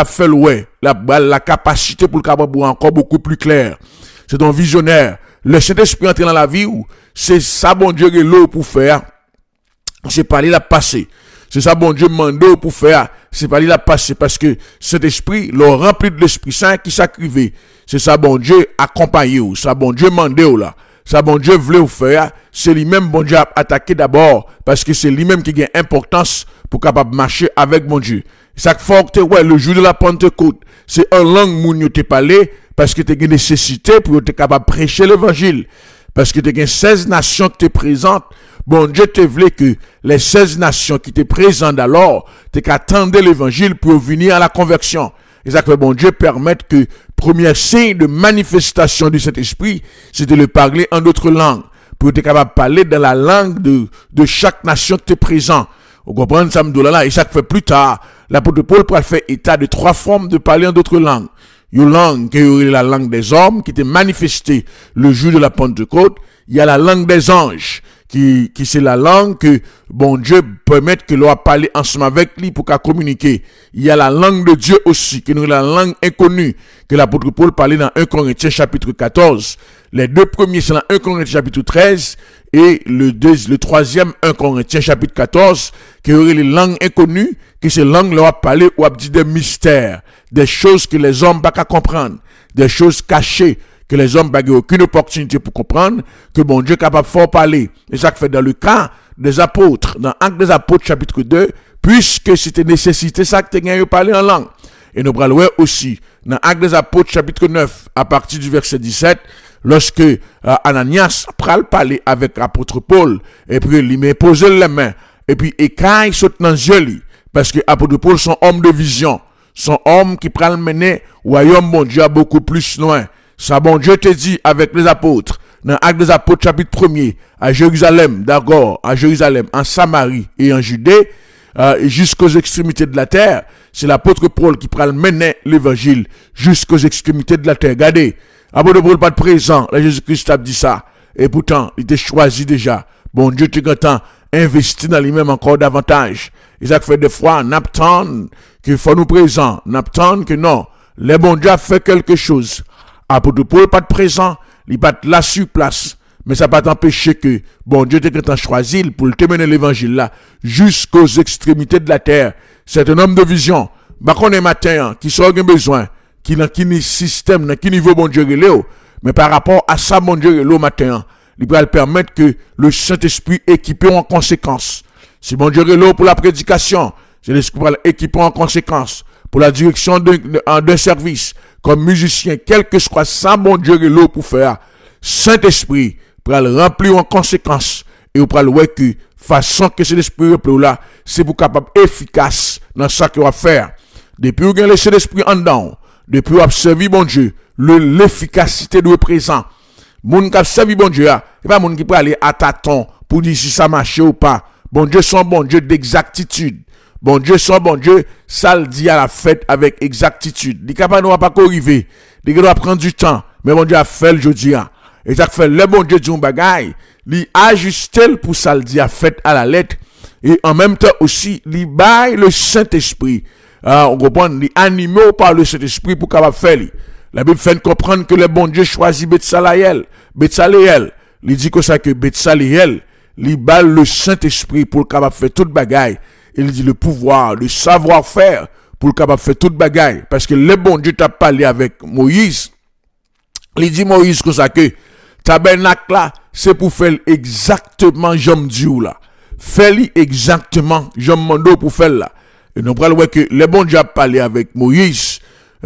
la capacité pour le capable encore beaucoup plus clair. C'est un visionnaire. Le Saint-Esprit entre dans la vie où c'est ça bon Dieu est l'eau pour faire. C'est parler la passé. C'est ça bon Dieu mande pour faire. C'est parler la passé parce que cet esprit le rempli de l'Esprit Saint qui s'acrivait. C'est ça bon Dieu accompagné ou ça bon Dieu mandé ou là. Ça bon Dieu voulait vous faire, c'est lui-même bon Dieu a attaqué d'abord parce que c'est lui-même qui a importance pour capable marcher avec bon Dieu. Ça fait ouais le jour de la Pentecôte, c'est en langue moun yo te parler parce que tu as une nécessité pour être capable de prêcher l'évangile. Parce que tu as 16 nations qui te présentent. Bon Dieu te voulait que les 16 nations qui te présentent alors, tu qu'attendre l'évangile pour venir à la conversion. Et ça fait bon Dieu permettre que premier signe de manifestation de cet esprit, c'est de le parler en d'autres langues. Pour être capable de parler dans la langue de chaque nation qui te présente. Vous comprenez ça me là. Et ça fait plus tard, l'apôtre Paul pourra faire état de 3 formes de parler en d'autres langues. Une langue qui est la langue des hommes, qui était manifestée le jour de la Pentecôte. Il y a la langue des anges, qui c'est la langue que bon Dieu permet que l'on parler ensemble avec lui pour qu'à communiquer. Il y a la langue de Dieu aussi, qui est la langue inconnue, que l'apôtre Paul parlait dans 1 Corinthiens chapitre 14. Les 2 premiers c'est dans 1 Corinthiens chapitre 13 et le troisième 1 Corinthiens chapitre 14, qui aurait les langues inconnues, qui ces langues l'on parler ou a dit des mystères, des choses que les hommes pas qu'à comprendre, des choses cachées, que les hommes n'ont aucune opportunité pour comprendre, que bon Dieu est capable de faire parler. Et ça fait dans le cas des apôtres, dans Actes des Apôtres chapitre 2, puisque c'était nécessité ça que tu gagné parler en langue. Et nous parlons aussi dans Actes des Apôtres chapitre 9, à partir du verset 17, lorsque Ananias pral parler avec l'apôtre Paul, et puis il m'a posé les mains, et puis écaille saute dans les yeux, parce que l'apôtre Paul sont homme de vision, sont homme qui pral mener royaume bon Dieu beaucoup plus loin. Ça, bon Dieu te dit avec les apôtres, dans Actes des Apôtres chapitre 1er, à Jérusalem, d'abord, à Jérusalem, en Samarie et en Judée, jusqu'aux extrémités de la terre, c'est l'apôtre Paul qui prend mener l'évangile jusqu'aux extrémités de la terre. Regardez, Apôtre Paul pas de présent, là Jésus-Christ a dit ça. Et pourtant, il était choisi déjà. Bon Dieu, tu content investi dans lui-même encore davantage. Et ça fait des fois, n'attend qu'il faut nous présent, n'attend que non. Les bon Dieu a fait quelque chose. Apôtre Paul pas de présent, il pas là sur place. Mais ça pas t'empêcher que bon Dieu t'es choisi pour te mener l'évangile là jusqu'aux extrémités de la terre. C'est un homme de vision. Bah qu'on est matin, qui soit besoin, qui dans qui système, dans qui niveau bon Dieu relève. Mais par rapport à ça, bon Dieu relève matin, il va permettre que le Saint-Esprit équipe en conséquence. Si bon Dieu relève pour la prédication, c'est l'Esprit va l'équiper en conséquence. Pour la direction d'un service, comme musicien, quel que soit ça, bon Dieu relève pour faire. Saint-Esprit, pour le remplir en conséquence et pour le voir que façon que cet esprit remplit là, c'est pour capable efficace dans ce qu'il va faire. Depuis vous avez laissé l'esprit en dedans, depuis vous avez servi bon Dieu, l'efficacité de présent. Moun qui a servi bon Dieu, c'est pas moun qui peut aller à tâton pour dire si ça marche ou pas. Bon Dieu son bon Dieu d'exactitude. Bon Dieu son bon Dieu, ça le dit à la fête avec exactitude. Il capable ne va pas arriver. Il doit prendre du temps, mais bon Dieu a fait le jeudi. Et ça fait le bon Dieu dit un bagay, li ajuste pour ça le dit à fait à la lettre et en même temps aussi li bail le Saint-Esprit. On comprend li animé par le Saint-Esprit pour capable faire li. La Bible fait comprendre que le bon Dieu choisit Betsaléel. Il dit que ça que Betsaléel li bail le Saint-Esprit pour capable faire toute bagay. Il dit le pouvoir, le savoir-faire pour capable faire toute bagay parce que le bon Dieu t'a parlé avec Moïse. Il dit Moïse que ça que tabernacle là, c'est pour faire exactement j'aime Dieu là. Fais-le exactement j'aime mando pour faire là. Et nous prenons que le bon Dieu a parlé avec Moïse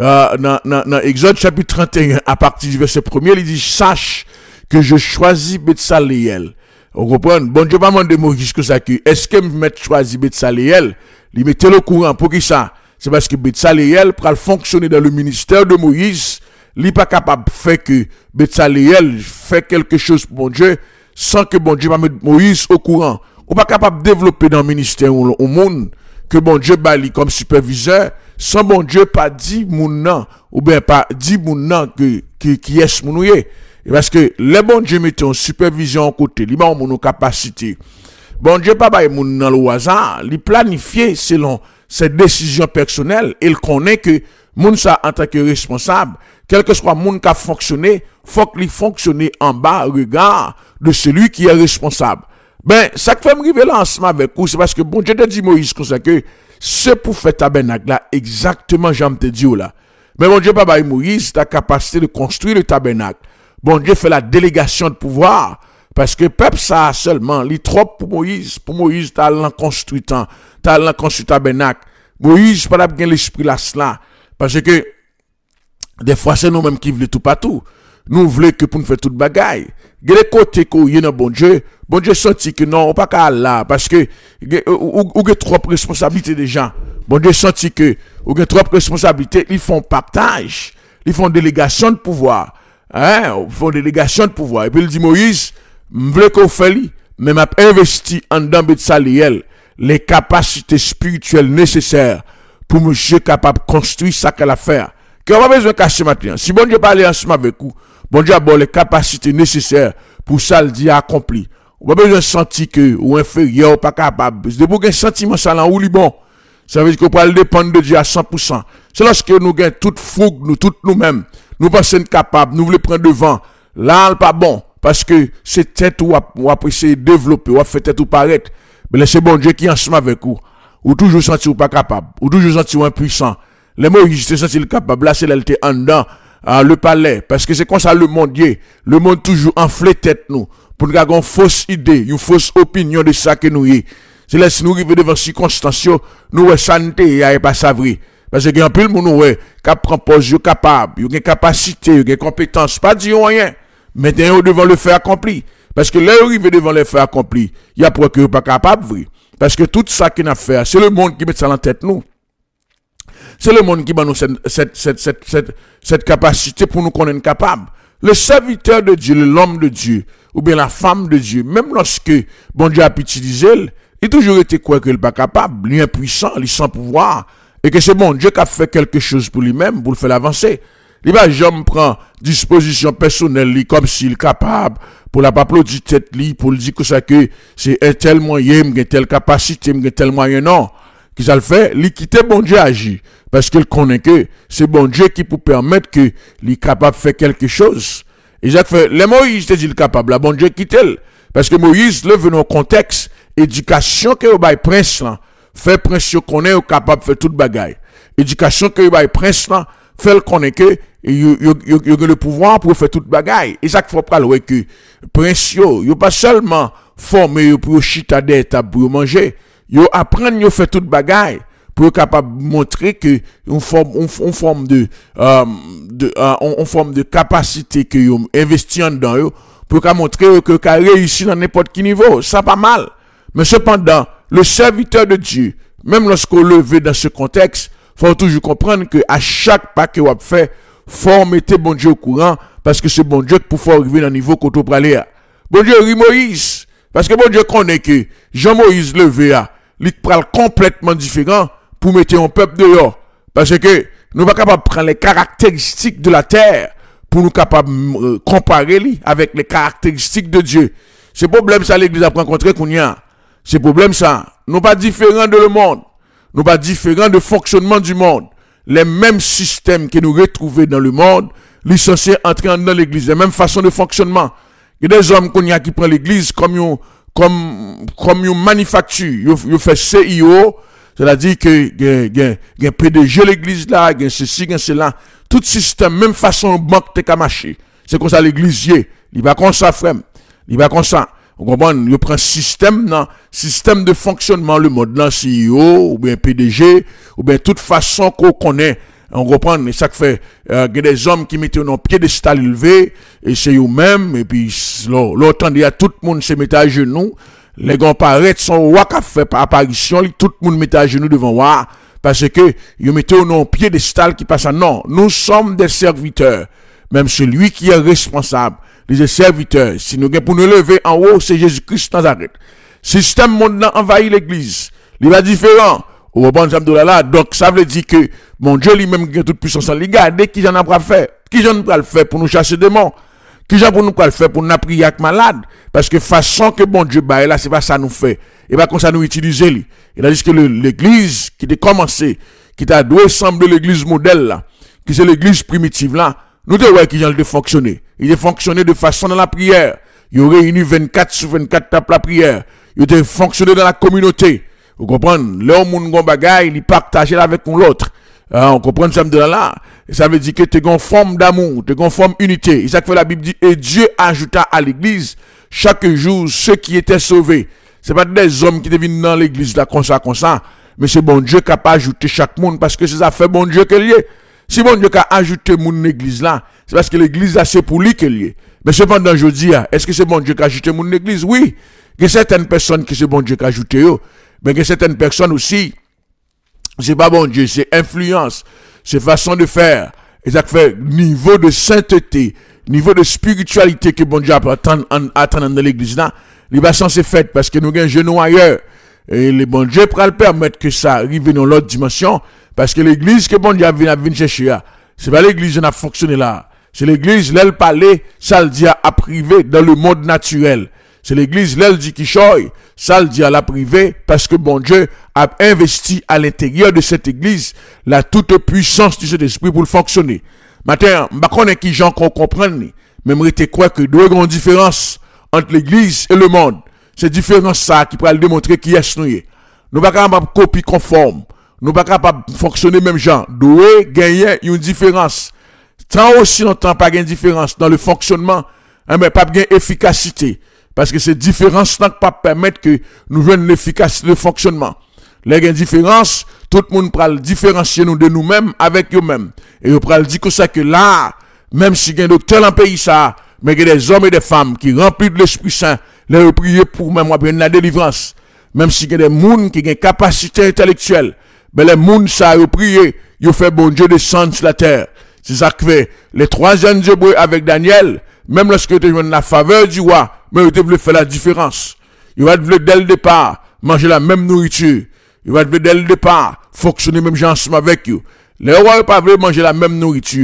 dans Exode chapitre 31 à partir du verset 1er, il dit sache que je choisis Betsaléel. On comprend, bon Dieu pas demandé Moïse que ça que est-ce que me mettre choisi Betsaléel, il mettait le courant pour qui ça? C'est parce que Betsaléel pour fonctionner dans le ministère de Moïse. Il n'est pas capable de faire que Betsaléel fait quelque chose pour bon Dieu sans que bon Dieu va mettre Moïse au courant. On n'est pas capable de développer dans le ministère au monde que bon Dieu bali comme superviseur sans bon Dieu pas dit moun ou bien pas dit moun qui est mounouye. Parce que les bon Dieu mettent en supervision à côté, il m'a mon capacité. Bon Dieu pas bail moun nan le hasard, il planifie selon ses décisions personnelles, il connaît que moun ça en tant que responsable, quel que soit moun qui a fonctionné, faut qu'il fonctionne en bas regard de celui qui est responsable. Ben, ça que fait me river là ensemble avec vous, c'est parce que bon Dieu te dit Moïse comme ça que c'est pour faire tabernacle là, exactement j'aime te dire là. Mais bon Dieu pas bail Moïse ta capacité de construire le tabernacle. Bon Dieu fait la délégation de pouvoir parce que peuple ça seulement, li trop pour Moïse t'as l'en construit tabernacle. Moïse pas bien l'esprit là cela parce que des fois c'est nous mêmes qui voulons tout partout. Nous voulons que pour nous faire toute bagaille. Les côtés qu'on y a dans bon Dieu senti que non, on pas qu'à là parce que ou trop responsabilité des gens. Bon Dieu senti que ou trop responsabilité, ils font partage, ils font délégation de pouvoir. Ils font délégation de pouvoir. Et puis il dit Moïse, m'vle qu'on fait mais m'a investi en dans Betsaléel les capacités spirituelles nécessaires pour monsieur capable de construire ça qu'elle a fait. Qu'on va besoin de cacher maintenant. Si bon Dieu parle ensemble avec vous, bon Dieu a bon les capacités nécessaires pour ça le dire accompli. On va besoin de sentir que ou inférieur ou pas capable. De pour un sentiment ça là ou li bon. Ça veut dire qu'on peut dépendre de Dieu à 100%. C'est lorsque nous gagnons toute fougue, nous toutes nous-mêmes, nous pensons capables, nous voulons prendre devant. Là, pas bon parce que c'est tête ou essayer de développer, ou faire tête ou paraître. Mais laissez bon Dieu qui est ensemble avec vous. Ou toujours sentir ou pas capable, ou toujours sentir ou impuissant. Les Moïse se sentir capable, là c'est là était en dedans le palais parce que c'est comme ça le monde toujours enflé tête nous pour nous avoir une fausse idée, une fausse opinion de ça que nous y. C'est là si nous arrivons devant circonstances nous ouais santé et pas savri parce que en pile moun ouais cap prend pose capable, yo gen capacité, yo gen compétence, pas dire rien, mais devant le fait accompli parce que là arrivé devant le fait accompli, il y a pour que pas capable vrai parce que tout ça qu'il a fait, c'est le monde qui met ça en tête nous. C'est le monde qui va nous cette capacité pour nous connaître capable. Le serviteur de Dieu, l'homme de Dieu, ou bien la femme de Dieu, même lorsque bon Dieu a utilisé, il a toujours été quoi qu'il n'est pas capable, il est impuissant, il est sans pouvoir, et que c'est bon Dieu qui a fait quelque chose pour lui-même, pour le faire avancer. Il va jamais prendre disposition personnelle comme s'il est capable pour la pas applaudir tête li pour dire que ça que c'est un tel moyen, une telle capacité, une tel moyen non. Qui ça le fait, il quitte bon Dieu agir parce qu'il connaît que c'est bon Dieu qui peut permettre que il est capable de faire quelque chose. Et Jacques fait, les Moïse te dit le capable, la bon Dieu quitte elle. Parce que Moïse, le dans le contexte, éducation que bail prince là, fait prince connaît capable de faire toute bagaille. Éducation que bail prince là, fait le connaît que il a le pouvoir pour faire toute bagaille. Et ça qu'il faut pas le que prince yo pas seulement formé pour chita des tables pour manger, yo apprendre yo faire toute bagaille pour être capable de montrer que une forme de capacité que yo investi en dedans yo pour montrer que qu'a réussi dans n'importe quel niveau, ça pas mal. Mais cependant, le serviteur de Dieu, même lorsqu'on levé dans ce contexte, faut toujours comprendre que à chaque pas que vous fait, faut mettre bon Dieu au courant parce que c'est bon Dieu qui pour arriver dans le niveau qu'on peut aller. Bon Dieu rit Moïse parce que bon Dieu connaît que Jean-Moïse levé a, il parle complètement différent pour mettre un peuple dehors parce que nous pas capable prendre les caractéristiques de la terre pour nous capable comparer avec les caractéristiques de Dieu. C'est problème ça l'église a rencontré qu'on y a. C'est problème ça. Nous pas différents de le monde. Nous pas différents de fonctionnement du monde. Les mêmes systèmes que nous retrouvons dans le monde, ils sont censés entrer dans l'église. Les mêmes façons de fonctionnement. Il y a des hommes qu'on y a qui prennent l'église comme une manufacture. Ils font CIO. C'est-à-dire que y a PDG l'église là, y a ceci, y a cela. Tout système, même façon banque te marcher. C'est comme ça l'église y est. Il va comme ça, frère. Il va comme ça. Vous comprenez? Il prend système de fonctionnement, le mode là, CEO, ou bien PDG, ou bien toute façon qu'on connaît. On comprend, mais ça fait, y a des hommes qui mettent un piédestal élevé, et c'est eux-mêmes, et puis, l'autre, il y a tout le monde se met à genoux. Les gars paraissent, son roi qui a fait apparition, tout le monde met à genoux devant roi, parce que, ils mettent un piédestal qui passe à non. Nous sommes des serviteurs. Même celui qui est responsable, les serviteurs, si nous pour nous lever en haut, c'est Jésus-Christ Nazareth. Système monde envahit l'église. Il va différent. Au bon là, donc ça veut dire que mon Dieu lui-même qui a toute puissance. Regardez qui j'en a pas fait. Qui j'en a le faire pour nous chasser des démons. Qui j'en pour nous le faire pour nous prier avec malade. Parce que façon que bon Dieu bah là, c'est pas ça nous fait. Et pas comme ça nous utiliser lui. Il a dit que l'église qui a commencé, qui t'a dû sembler l'église modèle là, qui c'est l'église primitive là, nous devons voir qui j'en a fonctionné. Il a fonctionné de façon dans la prière. Il a réuni 24 sur 24 tapes la prière. Il a fonctionné dans la communauté. Vous comprenez? Là, on a un bagage, il partage avec l'autre. On comprend ça de là. Ça veut dire que tu as une forme d'amour, tu as une forme d'unité. Et ça que la Bible dit, et Dieu ajouta à l'église chaque jour ceux qui étaient sauvés. C'est pas des hommes qui deviennent dans l'église là, comme ça. Mais c'est bon Dieu qui a pas ajouté chaque monde parce que c'est ça fait bon Dieu qu'elle y est. Si bon Dieu a ajouté mon église là, c'est parce que l'église là c'est pour lui qu'elle y est. Mais cependant, je dis, est-ce que c'est bon Dieu qui a ajouté mon église? Oui. Il y a certaines personnes qui c'est bon Dieu qui a ajouté eux. Mais il y a certaines personnes aussi, c'est pas bon Dieu, c'est influence, c'est façon de faire. Et ça fait niveau de sainteté, niveau de spiritualité que bon Dieu attend dans l'église là, il va censé faire parce que nous avons un genou ailleurs. Et le bon Dieu pourra le permettre que ça arrive dans l'autre dimension. Parce que l'église que bon Dieu a venu chercher, c'est pas l'église qui a fonctionné là. C'est l'église, l'elle parlait, ça le dit à privé dans le monde naturel. C'est l'église, l'elle dit qui choye, ça le dit à la privée, parce que bon Dieu a investi à l'intérieur de cette église la toute puissance de cet esprit pour le fonctionner. Maintenant, je ne sais pas qui gens qu'on comprenne, mais je te crois que deux grandes différences entre l'église et le monde. C'est différence ça qui pourra le démontrer qui est nous. Nous ne sommes pas capables de copier conforme. Nous ne sommes pas capables de fonctionner même genre. Nous gagner une différence. Tant aussi longtemps pas de différence dans le fonctionnement, mais pas de efficacité. Parce que ces différences ne pas permettre que nous joignons l'efficacité de fonctionnement. Les différences, tout le monde peut le différencier nous de nous-mêmes avec eux-mêmes. Et on peut le dire que ça que là, même si il y a un docteur dans le pays ça, mais il y a des hommes et des femmes qui remplissent de l'Esprit Saint, les prier pour même bien la délivrance. Même si il y a des gens qui ont une capacité intellectuelle, mais les gens ça ont prié, ils ont fait bon Dieu descendre sur la terre. C'est ça que fait les trois jeunes hébreux avec Daniel, même lorsque tu as la faveur du roi, mais ils voulaient faire la différence. Ils vont dès le départ manger la même nourriture. Ils vont dès le départ fonctionner même ensemble avec eux. Les rois ne pas manger la même nourriture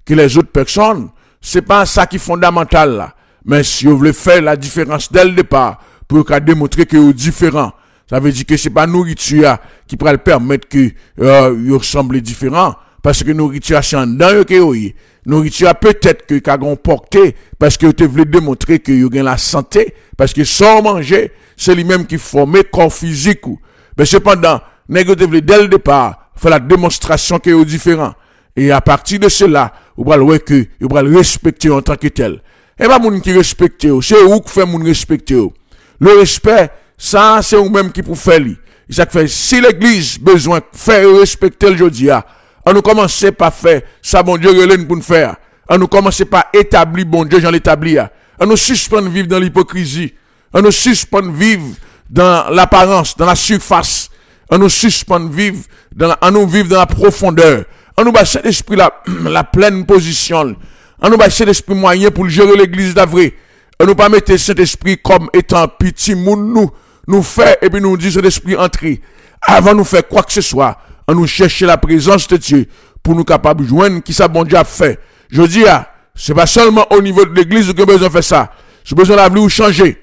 que les autres personnes. C'est pas ça qui est fondamental là. Mais si vous voulez faire la différence dès le départ, pour qu'à démontrer que vous êtes différent, ça veut dire que c'est pas nourriture qui pourra le permettre que vous ressemblez différents. Parce que nourriture c'est en dedans que vous nourriture peut-être que qu'a gon porté parce que vous voulez démontrer que vous avez la santé parce que sans manger c'est lui-même qui forme corps physique mais cependant négocier dès le départ faire la démonstration que vous différent et à partir de cela vous allez voir que vous allez respecter en tant que tel et pas moun qui respecte c'est vous qui fait moun respecter le respect ça c'est vous même qui pour faire lui ça fait si l'église besoin faire respecter le jodi on nous commence par faire ça bon Dieu relève pour nous faire. On nous commence par établir bon Dieu j'en l'établi. On nous suspend vivre dans l'hypocrisie. On nous suspend vivre dans l'apparence, dans la surface. On nous suspend vivre dans la profondeur. On nous bat cet esprit la pleine position. On nous bat cet esprit moyen pour gérer l'église d'avril. On nous pas mettre cet esprit comme étant petit moun nous fait et puis nous dit cet esprit entrer. Avant nous faire quoi que ce soit. On nous chercher la présence de Dieu pour nous capables de joindre qui ça bon Dieu a fait. Je dis, c'est pas seulement au niveau de l'église que besoin de faire ça. Si besoin de la vie ou changer.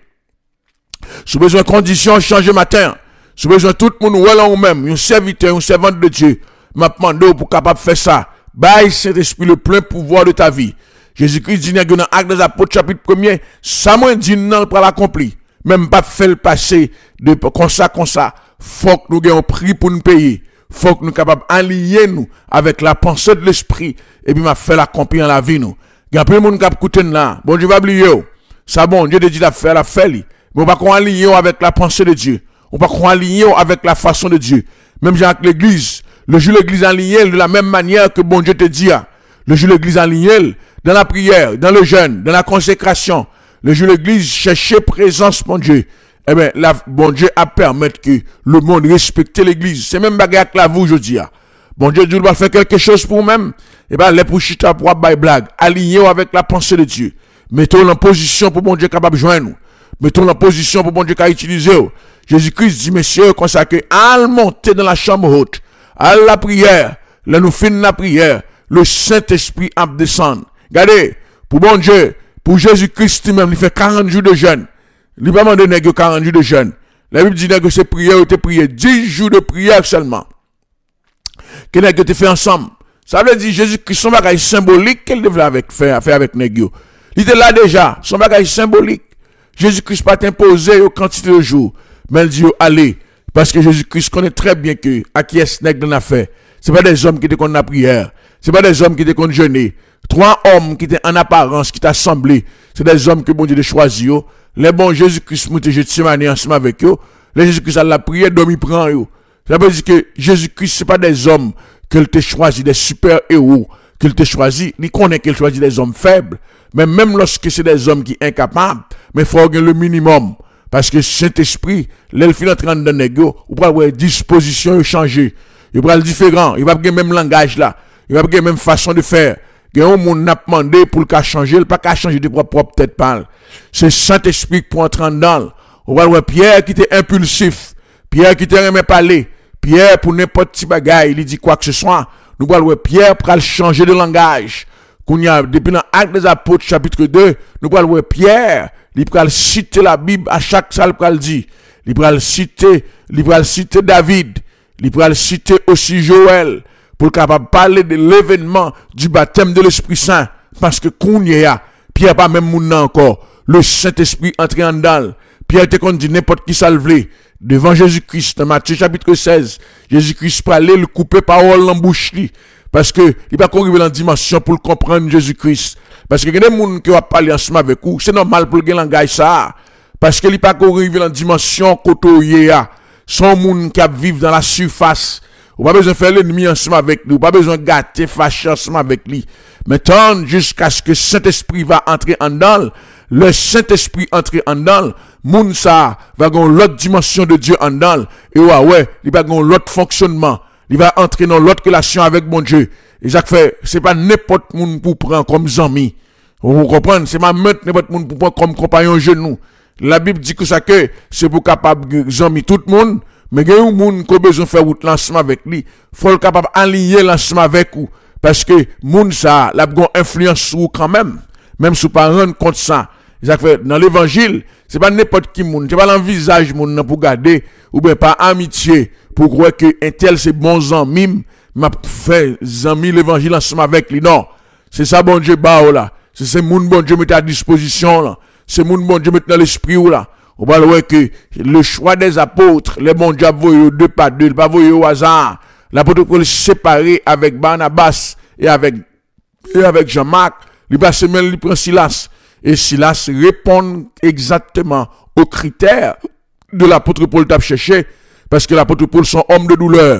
Si besoin de conditions changer matin. Si besoin de tout le monde ou même, un serviteur, un servante de Dieu, m'a demandé pour capable de faire ça. Bâille Saint-Esprit le plein pouvoir de ta vie. Jésus-Christ dit dans Actes des Apôtres chapitre 1er, ça moins dit non pour l'accomplir. Même pas faire le passer de comme ça. Faut que nous ayons prix pour nous payer. Faut que nous capables d'allier nous avec la pensée de l'esprit et puis m'a fait l'accomplir dans la vie nous. Il y a plein de monde qui a écouté là. Bon Dieu va oublier. Ça bon Dieu te dit la faire mais on va qu'on allier avec la pensée de Dieu. On va qu'on allier avec la façon de Dieu. Même avec l'église, le jour l'église allié de la même manière que bon Dieu te dit. Le jour l'église allié dans la prière, dans le jeûne, dans la consécration. Le jour l'église chercher présence mon Dieu. Eh bien, bon Dieu a permis que le monde respecte l'église. C'est même bagarre que la vous aujourd'hui. Bon Dieu va faire quelque chose pour vous-même. Eh bien, les pour chita pour bailler blague. Alignez avec la pensée de Dieu. Mettons en position pour bon Dieu capable de joindre nous. Mettons en position pour bon Dieu capable d'utiliser. Jésus-Christ dit, messieurs, consacré, à monter dans la chambre haute. À la prière. Là, nous finissons la prière. Le Saint-Esprit a descendu. Regardez, pour bon Dieu, pour Jésus-Christ même, il fait 40 jours de jeûne. Il va demander nèg 40 jours de jeûne. La Bible dit que c'est prière ou te prier 10 jours de prière seulement. Que nèg te fait ensemble. Ça veut dire Jésus-Christ son bagage symbolique qu'elle devait faire avec nèg yo. Il était là déjà, son bagage symbolique. Jésus-Christ pas t'imposer aux quantité de jours, mais il dit allez parce que Jésus-Christ connaît très bien que à qui est nèg dans l'affaire. C'est pas des hommes qui te connaissent la prière, c'est pas des hommes qui te connaissent jeûner. 3 hommes qui étaient en apparence qui t'assemblés, c'est des hommes que bon Dieu a choisi. Les bons Jésus-Christ m'a Gethsemane ensemble avec eux. Les Jésus-Christ a la prière, dormi prend eux. Ça veut dire que Jésus-Christ, c'est pas des hommes qu'il t'a choisi, des super-héros qu'il t'a choisi. Il connaît qu'il choisit des hommes faibles. Mais même lorsque c'est des hommes qui sont incapables, mais il faut avoir le minimum. Parce que Saint-Esprit, l'elfin entre dans le négo, ou pas avoir disposition changer. Il va être différent. Il va avoir le même langage là. Il va avoir la même façon de faire. Il y a un monde n'a pas demandé pour le changer, il pas qu'à changer de propre tête parle. C'est Saint-Esprit pour entrer en dedans. On va voir Pierre qui était impulsif, Pierre qui était aimé parler, Pierre pour n'importe petit bagaille, il dit quoi que ce soit. Nous allons voir Pierre pour changer de langage. Qu'on y a depuis dans Actes des Apôtres chapitre 2, nous allons voir Pierre, il va citer la Bible à chaque salle pour le dire. Il va citer David, il va citer aussi Joël. Pour capable parler de l'événement du baptême de l'Esprit Saint. Parce que Kounia, Pierre pas même moun encore. Le Saint-Esprit entré en dedans. Pierre te dit n'importe qui salvé. Devant Jésus-Christ, dans Matthieu chapitre 16, Jésus-Christ parlait, le couper parole en bouche li. Parce que, il va arriver dans dimension pour comprendre Jésus-Christ. Parce que, il y a des gens qui vont parler ensemble avec vous. C'est normal pour le langage ça. Parce que, il va arriver dans dimension côté son monde qui vivent dans la surface. Ou pas besoin de faire l'ennemi ensemble avec lui. Ou pas besoin de gâter, fâcher ensemble avec lui. Mais tant jusqu'à ce que Saint-Esprit va entrer en dedans. Le Saint-Esprit entrer en dedans. Moun ça va avoir l'autre dimension de Dieu en dedans. Et ouais, il va avoir l'autre fonctionnement. Il va entrer dans l'autre relation avec mon Dieu. Et ça fait, c'est pas n'importe moun pour prendre comme ami. Vous comprenez? C'est pas n'importe moun pour prendre comme compagnon genou. La Bible dit que ça que c'est pour capable ami tout le monde. Mais il y a un monde qui a besoin de faire route lancement avec lui. Il faut le capable d'aligner lancement avec vous. parce que moun ça la gon influence sur quand même si pas rendre compte ça. Ça fait dans l'évangile, c'est pas n'importe qui moun, c'est pas l'envisage moun pour garder ou bien pas amitié pour croire que un tel c'est bon ami m'a fait ami l'évangile ensemble avec lui. Non, c'est ça bon Dieu ba là. C'est moun bon Dieu met à disposition là. C'est moun bon Dieu met dans l'esprit ou là. On va voir que le choix des apôtres, les bon Dieu voyé deux par deux, pas voyé au hasard. L'apôtre Paul séparé avec Barnabas et avec Jean-Marc, il passe même il prend Silas et Silas répond exactement aux critères de l'apôtre Paul t'a cherché parce que l'apôtre Paul sont homme de douleur,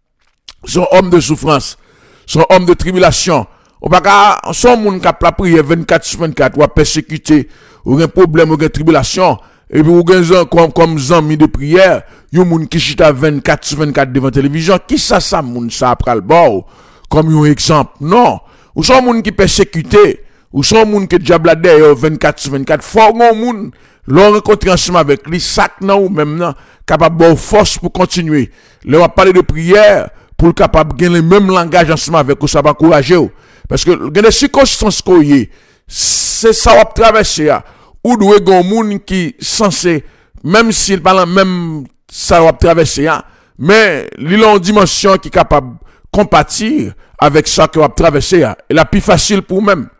sont homme de souffrance, sont homme de tribulation. On pas son monde qui a la prière 24/24 ou a persécuté ou un problème ou une tribulation et puis ou comme amis de prière, yon moun qui chita 24/24 devant télévision, qui ça moun ça après le bord comme un exemple. Non, ou son moun qui persécuté, ou son moun qui diable derrière 24/24, faut gon moun l'on rencontrer ensemble avec lui sac nan ou même nan capable de force pour continuer. Là on parler de prière pour capable gagner le même langage ensemble avec ou ça va encourager parce que il y a des circonstances koye, c'est ça va traverser ou doit gon moun qui censé même s'il parle même ça va traverser mais il a une dimension qui est capable de compatir avec ça qui va traverser et la plus facile pour même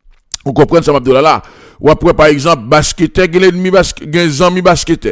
on comprend ça là ou après par exemple basketteur des amis basketteur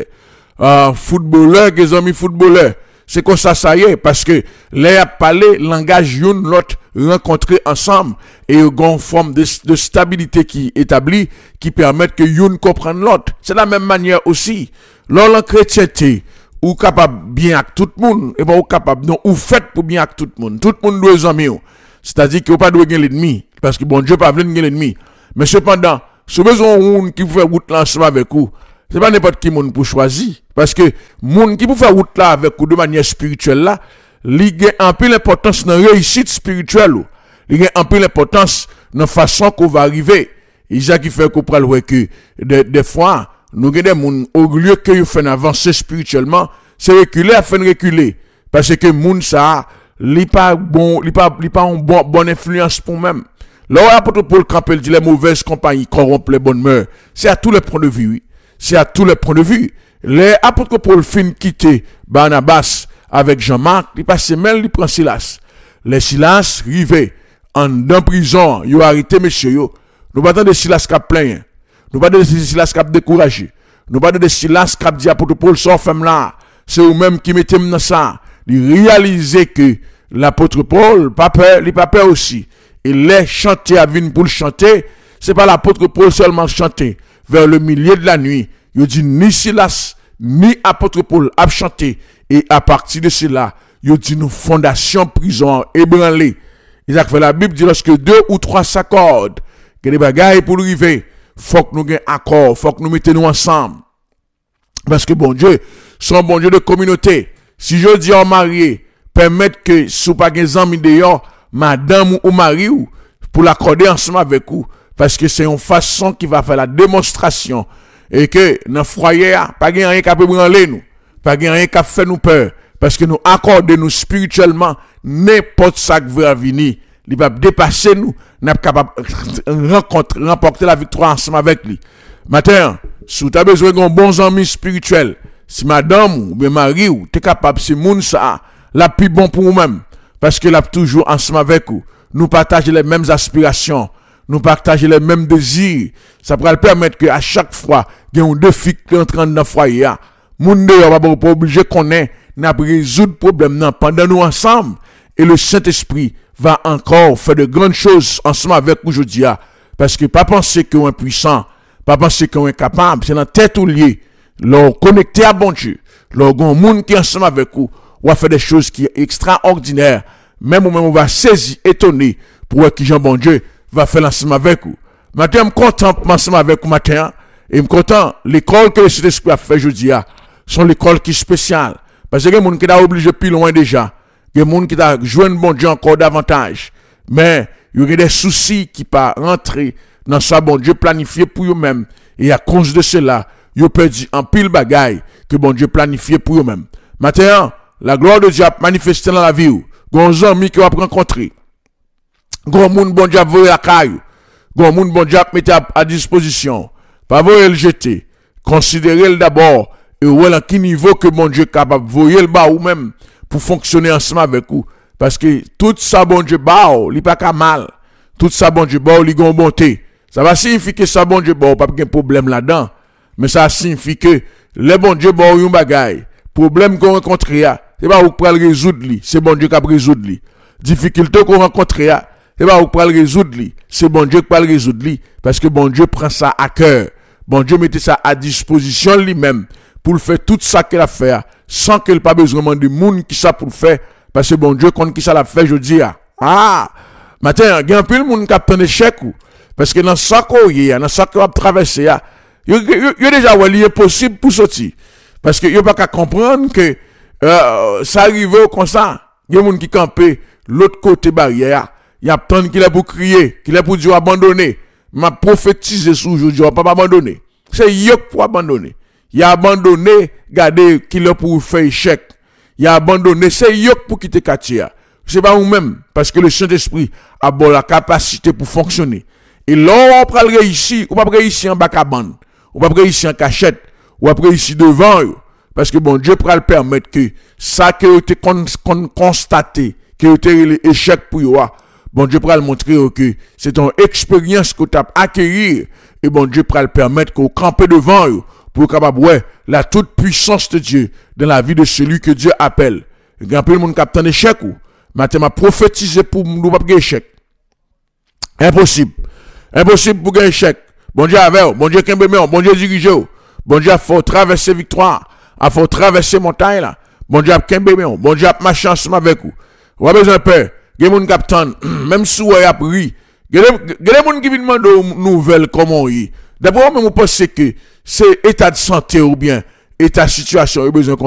footballeur des amis footballeur c'est comme ça y est parce que les a parlé langage une l'autre rencontrer ensemble et une forme de stabilité qui établie qui permet que une comprenne l'autre. C'est la même manière aussi lors la chrétienté ou capable bien avec tout le monde et pas ou capable non ou fait pour bien avec tout le monde doit amis c'est-à-dire que pas doit gagner l'ennemi parce que bon Dieu pas veut gagner l'ennemi mais cependant si besoin monde qui fait route là ensemble avec vous c'est pas n'importe qui monde pour choisir parce que monde qui pour faire route là avec vous de manière spirituelle là il y a un peu l'importance dans la réussite spirituelle il y a un peu l'importance dans la façon qu'on va arriver et ça qui fait qu'on prend le que des fois nous avons des gens au lieu que vous faites avancer spirituellement c'est reculer à faire reculer parce que moun ça li pas bon li pas une bonne influence pour même là apôtre Paul Campbell dit les mauvaises compagnies corrompent les bonnes mœurs c'est à tous les points de vue oui. C'est à tous les points de vue les apôtres Paul fin quitter Barnabas avec Jean-Marc il passe même il prend Silas les Silas rivé en dans prison yo arrêté monsieur yo nous pas de Silas qui plein nous pas de Silas qui découragé nous pas de Silas qui dit apôtre Paul sort femme là c'est eux même qui mettez dans ça il réaliser que l'apôtre Paul pas peur aussi il les chanter à venir pour le chanter c'est pas l'apôtre Paul seulement chanter vers le milieu de la nuit il dit ni Silas ni apôtre Paul a chanté et à partir de cela il dit nous fondation prison ébranlée il a fait la Bible dit lorsque 2 ou 3 s'accordent que les bagailles pour arriver faut que nous ayons accord faut que nous mettions ensemble parce que bon Dieu son bon Dieu de communauté si je dis en marié permettre que sous pas des amis dehors madame ou mari ou pour l'accorder ensemble avec vous parce que c'est une façon qui va faire la démonstration et que dans foyer pas rien qui peut branler nous pas rien qui fait nous peur parce que nous accorder nous spirituellement n'importe ça qui va venir il va dépasser nous n'a capable remporter la victoire ensemble avec lui matin si tu as besoin d'un bon ami spirituel si madame ou bien mari ou tu es capable c'est moun ça la plus bon pour nous-mêmes parce que là toujours ensemble avec vous nous partageons les mêmes aspirations nous partageons les mêmes désirs ça pourra permettre que à chaque fois il y a un défi qui entre dans le foyer moun de pas obligé qu'on ait n'a résoudre problème pendant nous ensemble et le Saint-Esprit va encore faire de grandes choses ensemble avec vous aujourd'hui parce que pas penser qu'on est puissant pas penser qu'on est capable c'est dans tête ou lié leur connecter à bon Dieu leur gon monde qui ensemble avec vous ou faire des choses qui est extraordinaires même on va saisir étonné pour que Jean bon Dieu va faire ensemble avec vous matin me content ensemble avec vous matin et me content l'école que le Saint-Esprit a fait aujourd'hui sont l'école qui est spéciale parce que les gens qui sont obligés plus loin déjà il y a des gens qui ont joué bon Dieu encore davantage mais il y a des soucis qui pas rentrer dans ça bon Dieu planifié pour eux-mêmes et à cause de cela ils perdent en pile bagaille que bon Dieu planifié pour eux-mêmes maintenant la gloire de Dieu a manifesté dans la vie gon amis qui va rencontrer Gon moun bon Dieu voye la caille. Gon moun bon Dieu mette à disposition. Pas voye le jeter. Considérez-le d'abord et ouais à quel niveau que mon Dieu est capable voyer le bas ou même pour fonctionner ensemble avec vous. Parce que tout ça bon Dieu bas, il pas qu'à mal. Tout ça bon Dieu bas, il gon bonté. Ça va signifier que ça bon Dieu bas, pas de problème là-dedans. Mais ça signifie que le bon Dieu bas yon bagay. Problème qu'on rencontre c'est pas vous pour le résoudre li, c'est bon Dieu qui va résoudre li. Difficulté qu'on rencontre c'est pas vous pour le résoudre li, c'est bon Dieu qui va le résoudre li parce que bon Dieu prend ça à cœur. Bon Dieu mette ça à disposition lui-même pour le faire tout ça qu'il a fait sans qu'il pas besoin de monde qui ça pour le faire parce que bon Dieu quand qui ça l'a fait je dis matin il y a un peu de monde qui a un échec parce que dans ça qu'on y a dans ça qu'on va traverser il y a déjà ouais impossible pour sortir parce que il pas qu'à comprendre que ça arrive comme ça il y a monde qui camper l'autre côté barrière il y a tant qu'il est pour crier qu'il est pour dire abandonner m'a prophétisé sur aujourd'hui on pas abandonner c'est yok pour abandonner il a abandonné garder qu'il est pour faire échec il a abandonné c'est yok pour quitter Katia c'est pas vous-même parce que le Saint-Esprit a bon la capacité pour fonctionner et là on peut réussir ou pas réussir en bas cabane ou pas réussir en cachette ou pas réussir devant eux parce que bon Dieu pourra le permettre que ça que tu constaté que tu échec pour toi bon Dieu pourra le montrer que c'est ton expérience que tu as acquérir et bon Dieu pourra le permettre qu'on campe devant eux pour capable ouais la toute puissance de Dieu dans la vie de celui que Dieu appelle. Il y a un peu de monde qui a un échec ou maintenant m'a prophétisé pour nous pas gagner échec. Impossible pour gagner échec. Bon Dieu avec bon Dieu kembe bon Dieu dirige bon Dieu faut traverser victoire, il faut traverser montagne là. Bon Dieu kembe bon Dieu a marcher ensemble avec vous. Ou besoin de peur. Gen moun captain même si ou a pris gen moun qui vient demander nouvelle comment yi d'abord même on pense que c'est état de santé ou bien état situation besoin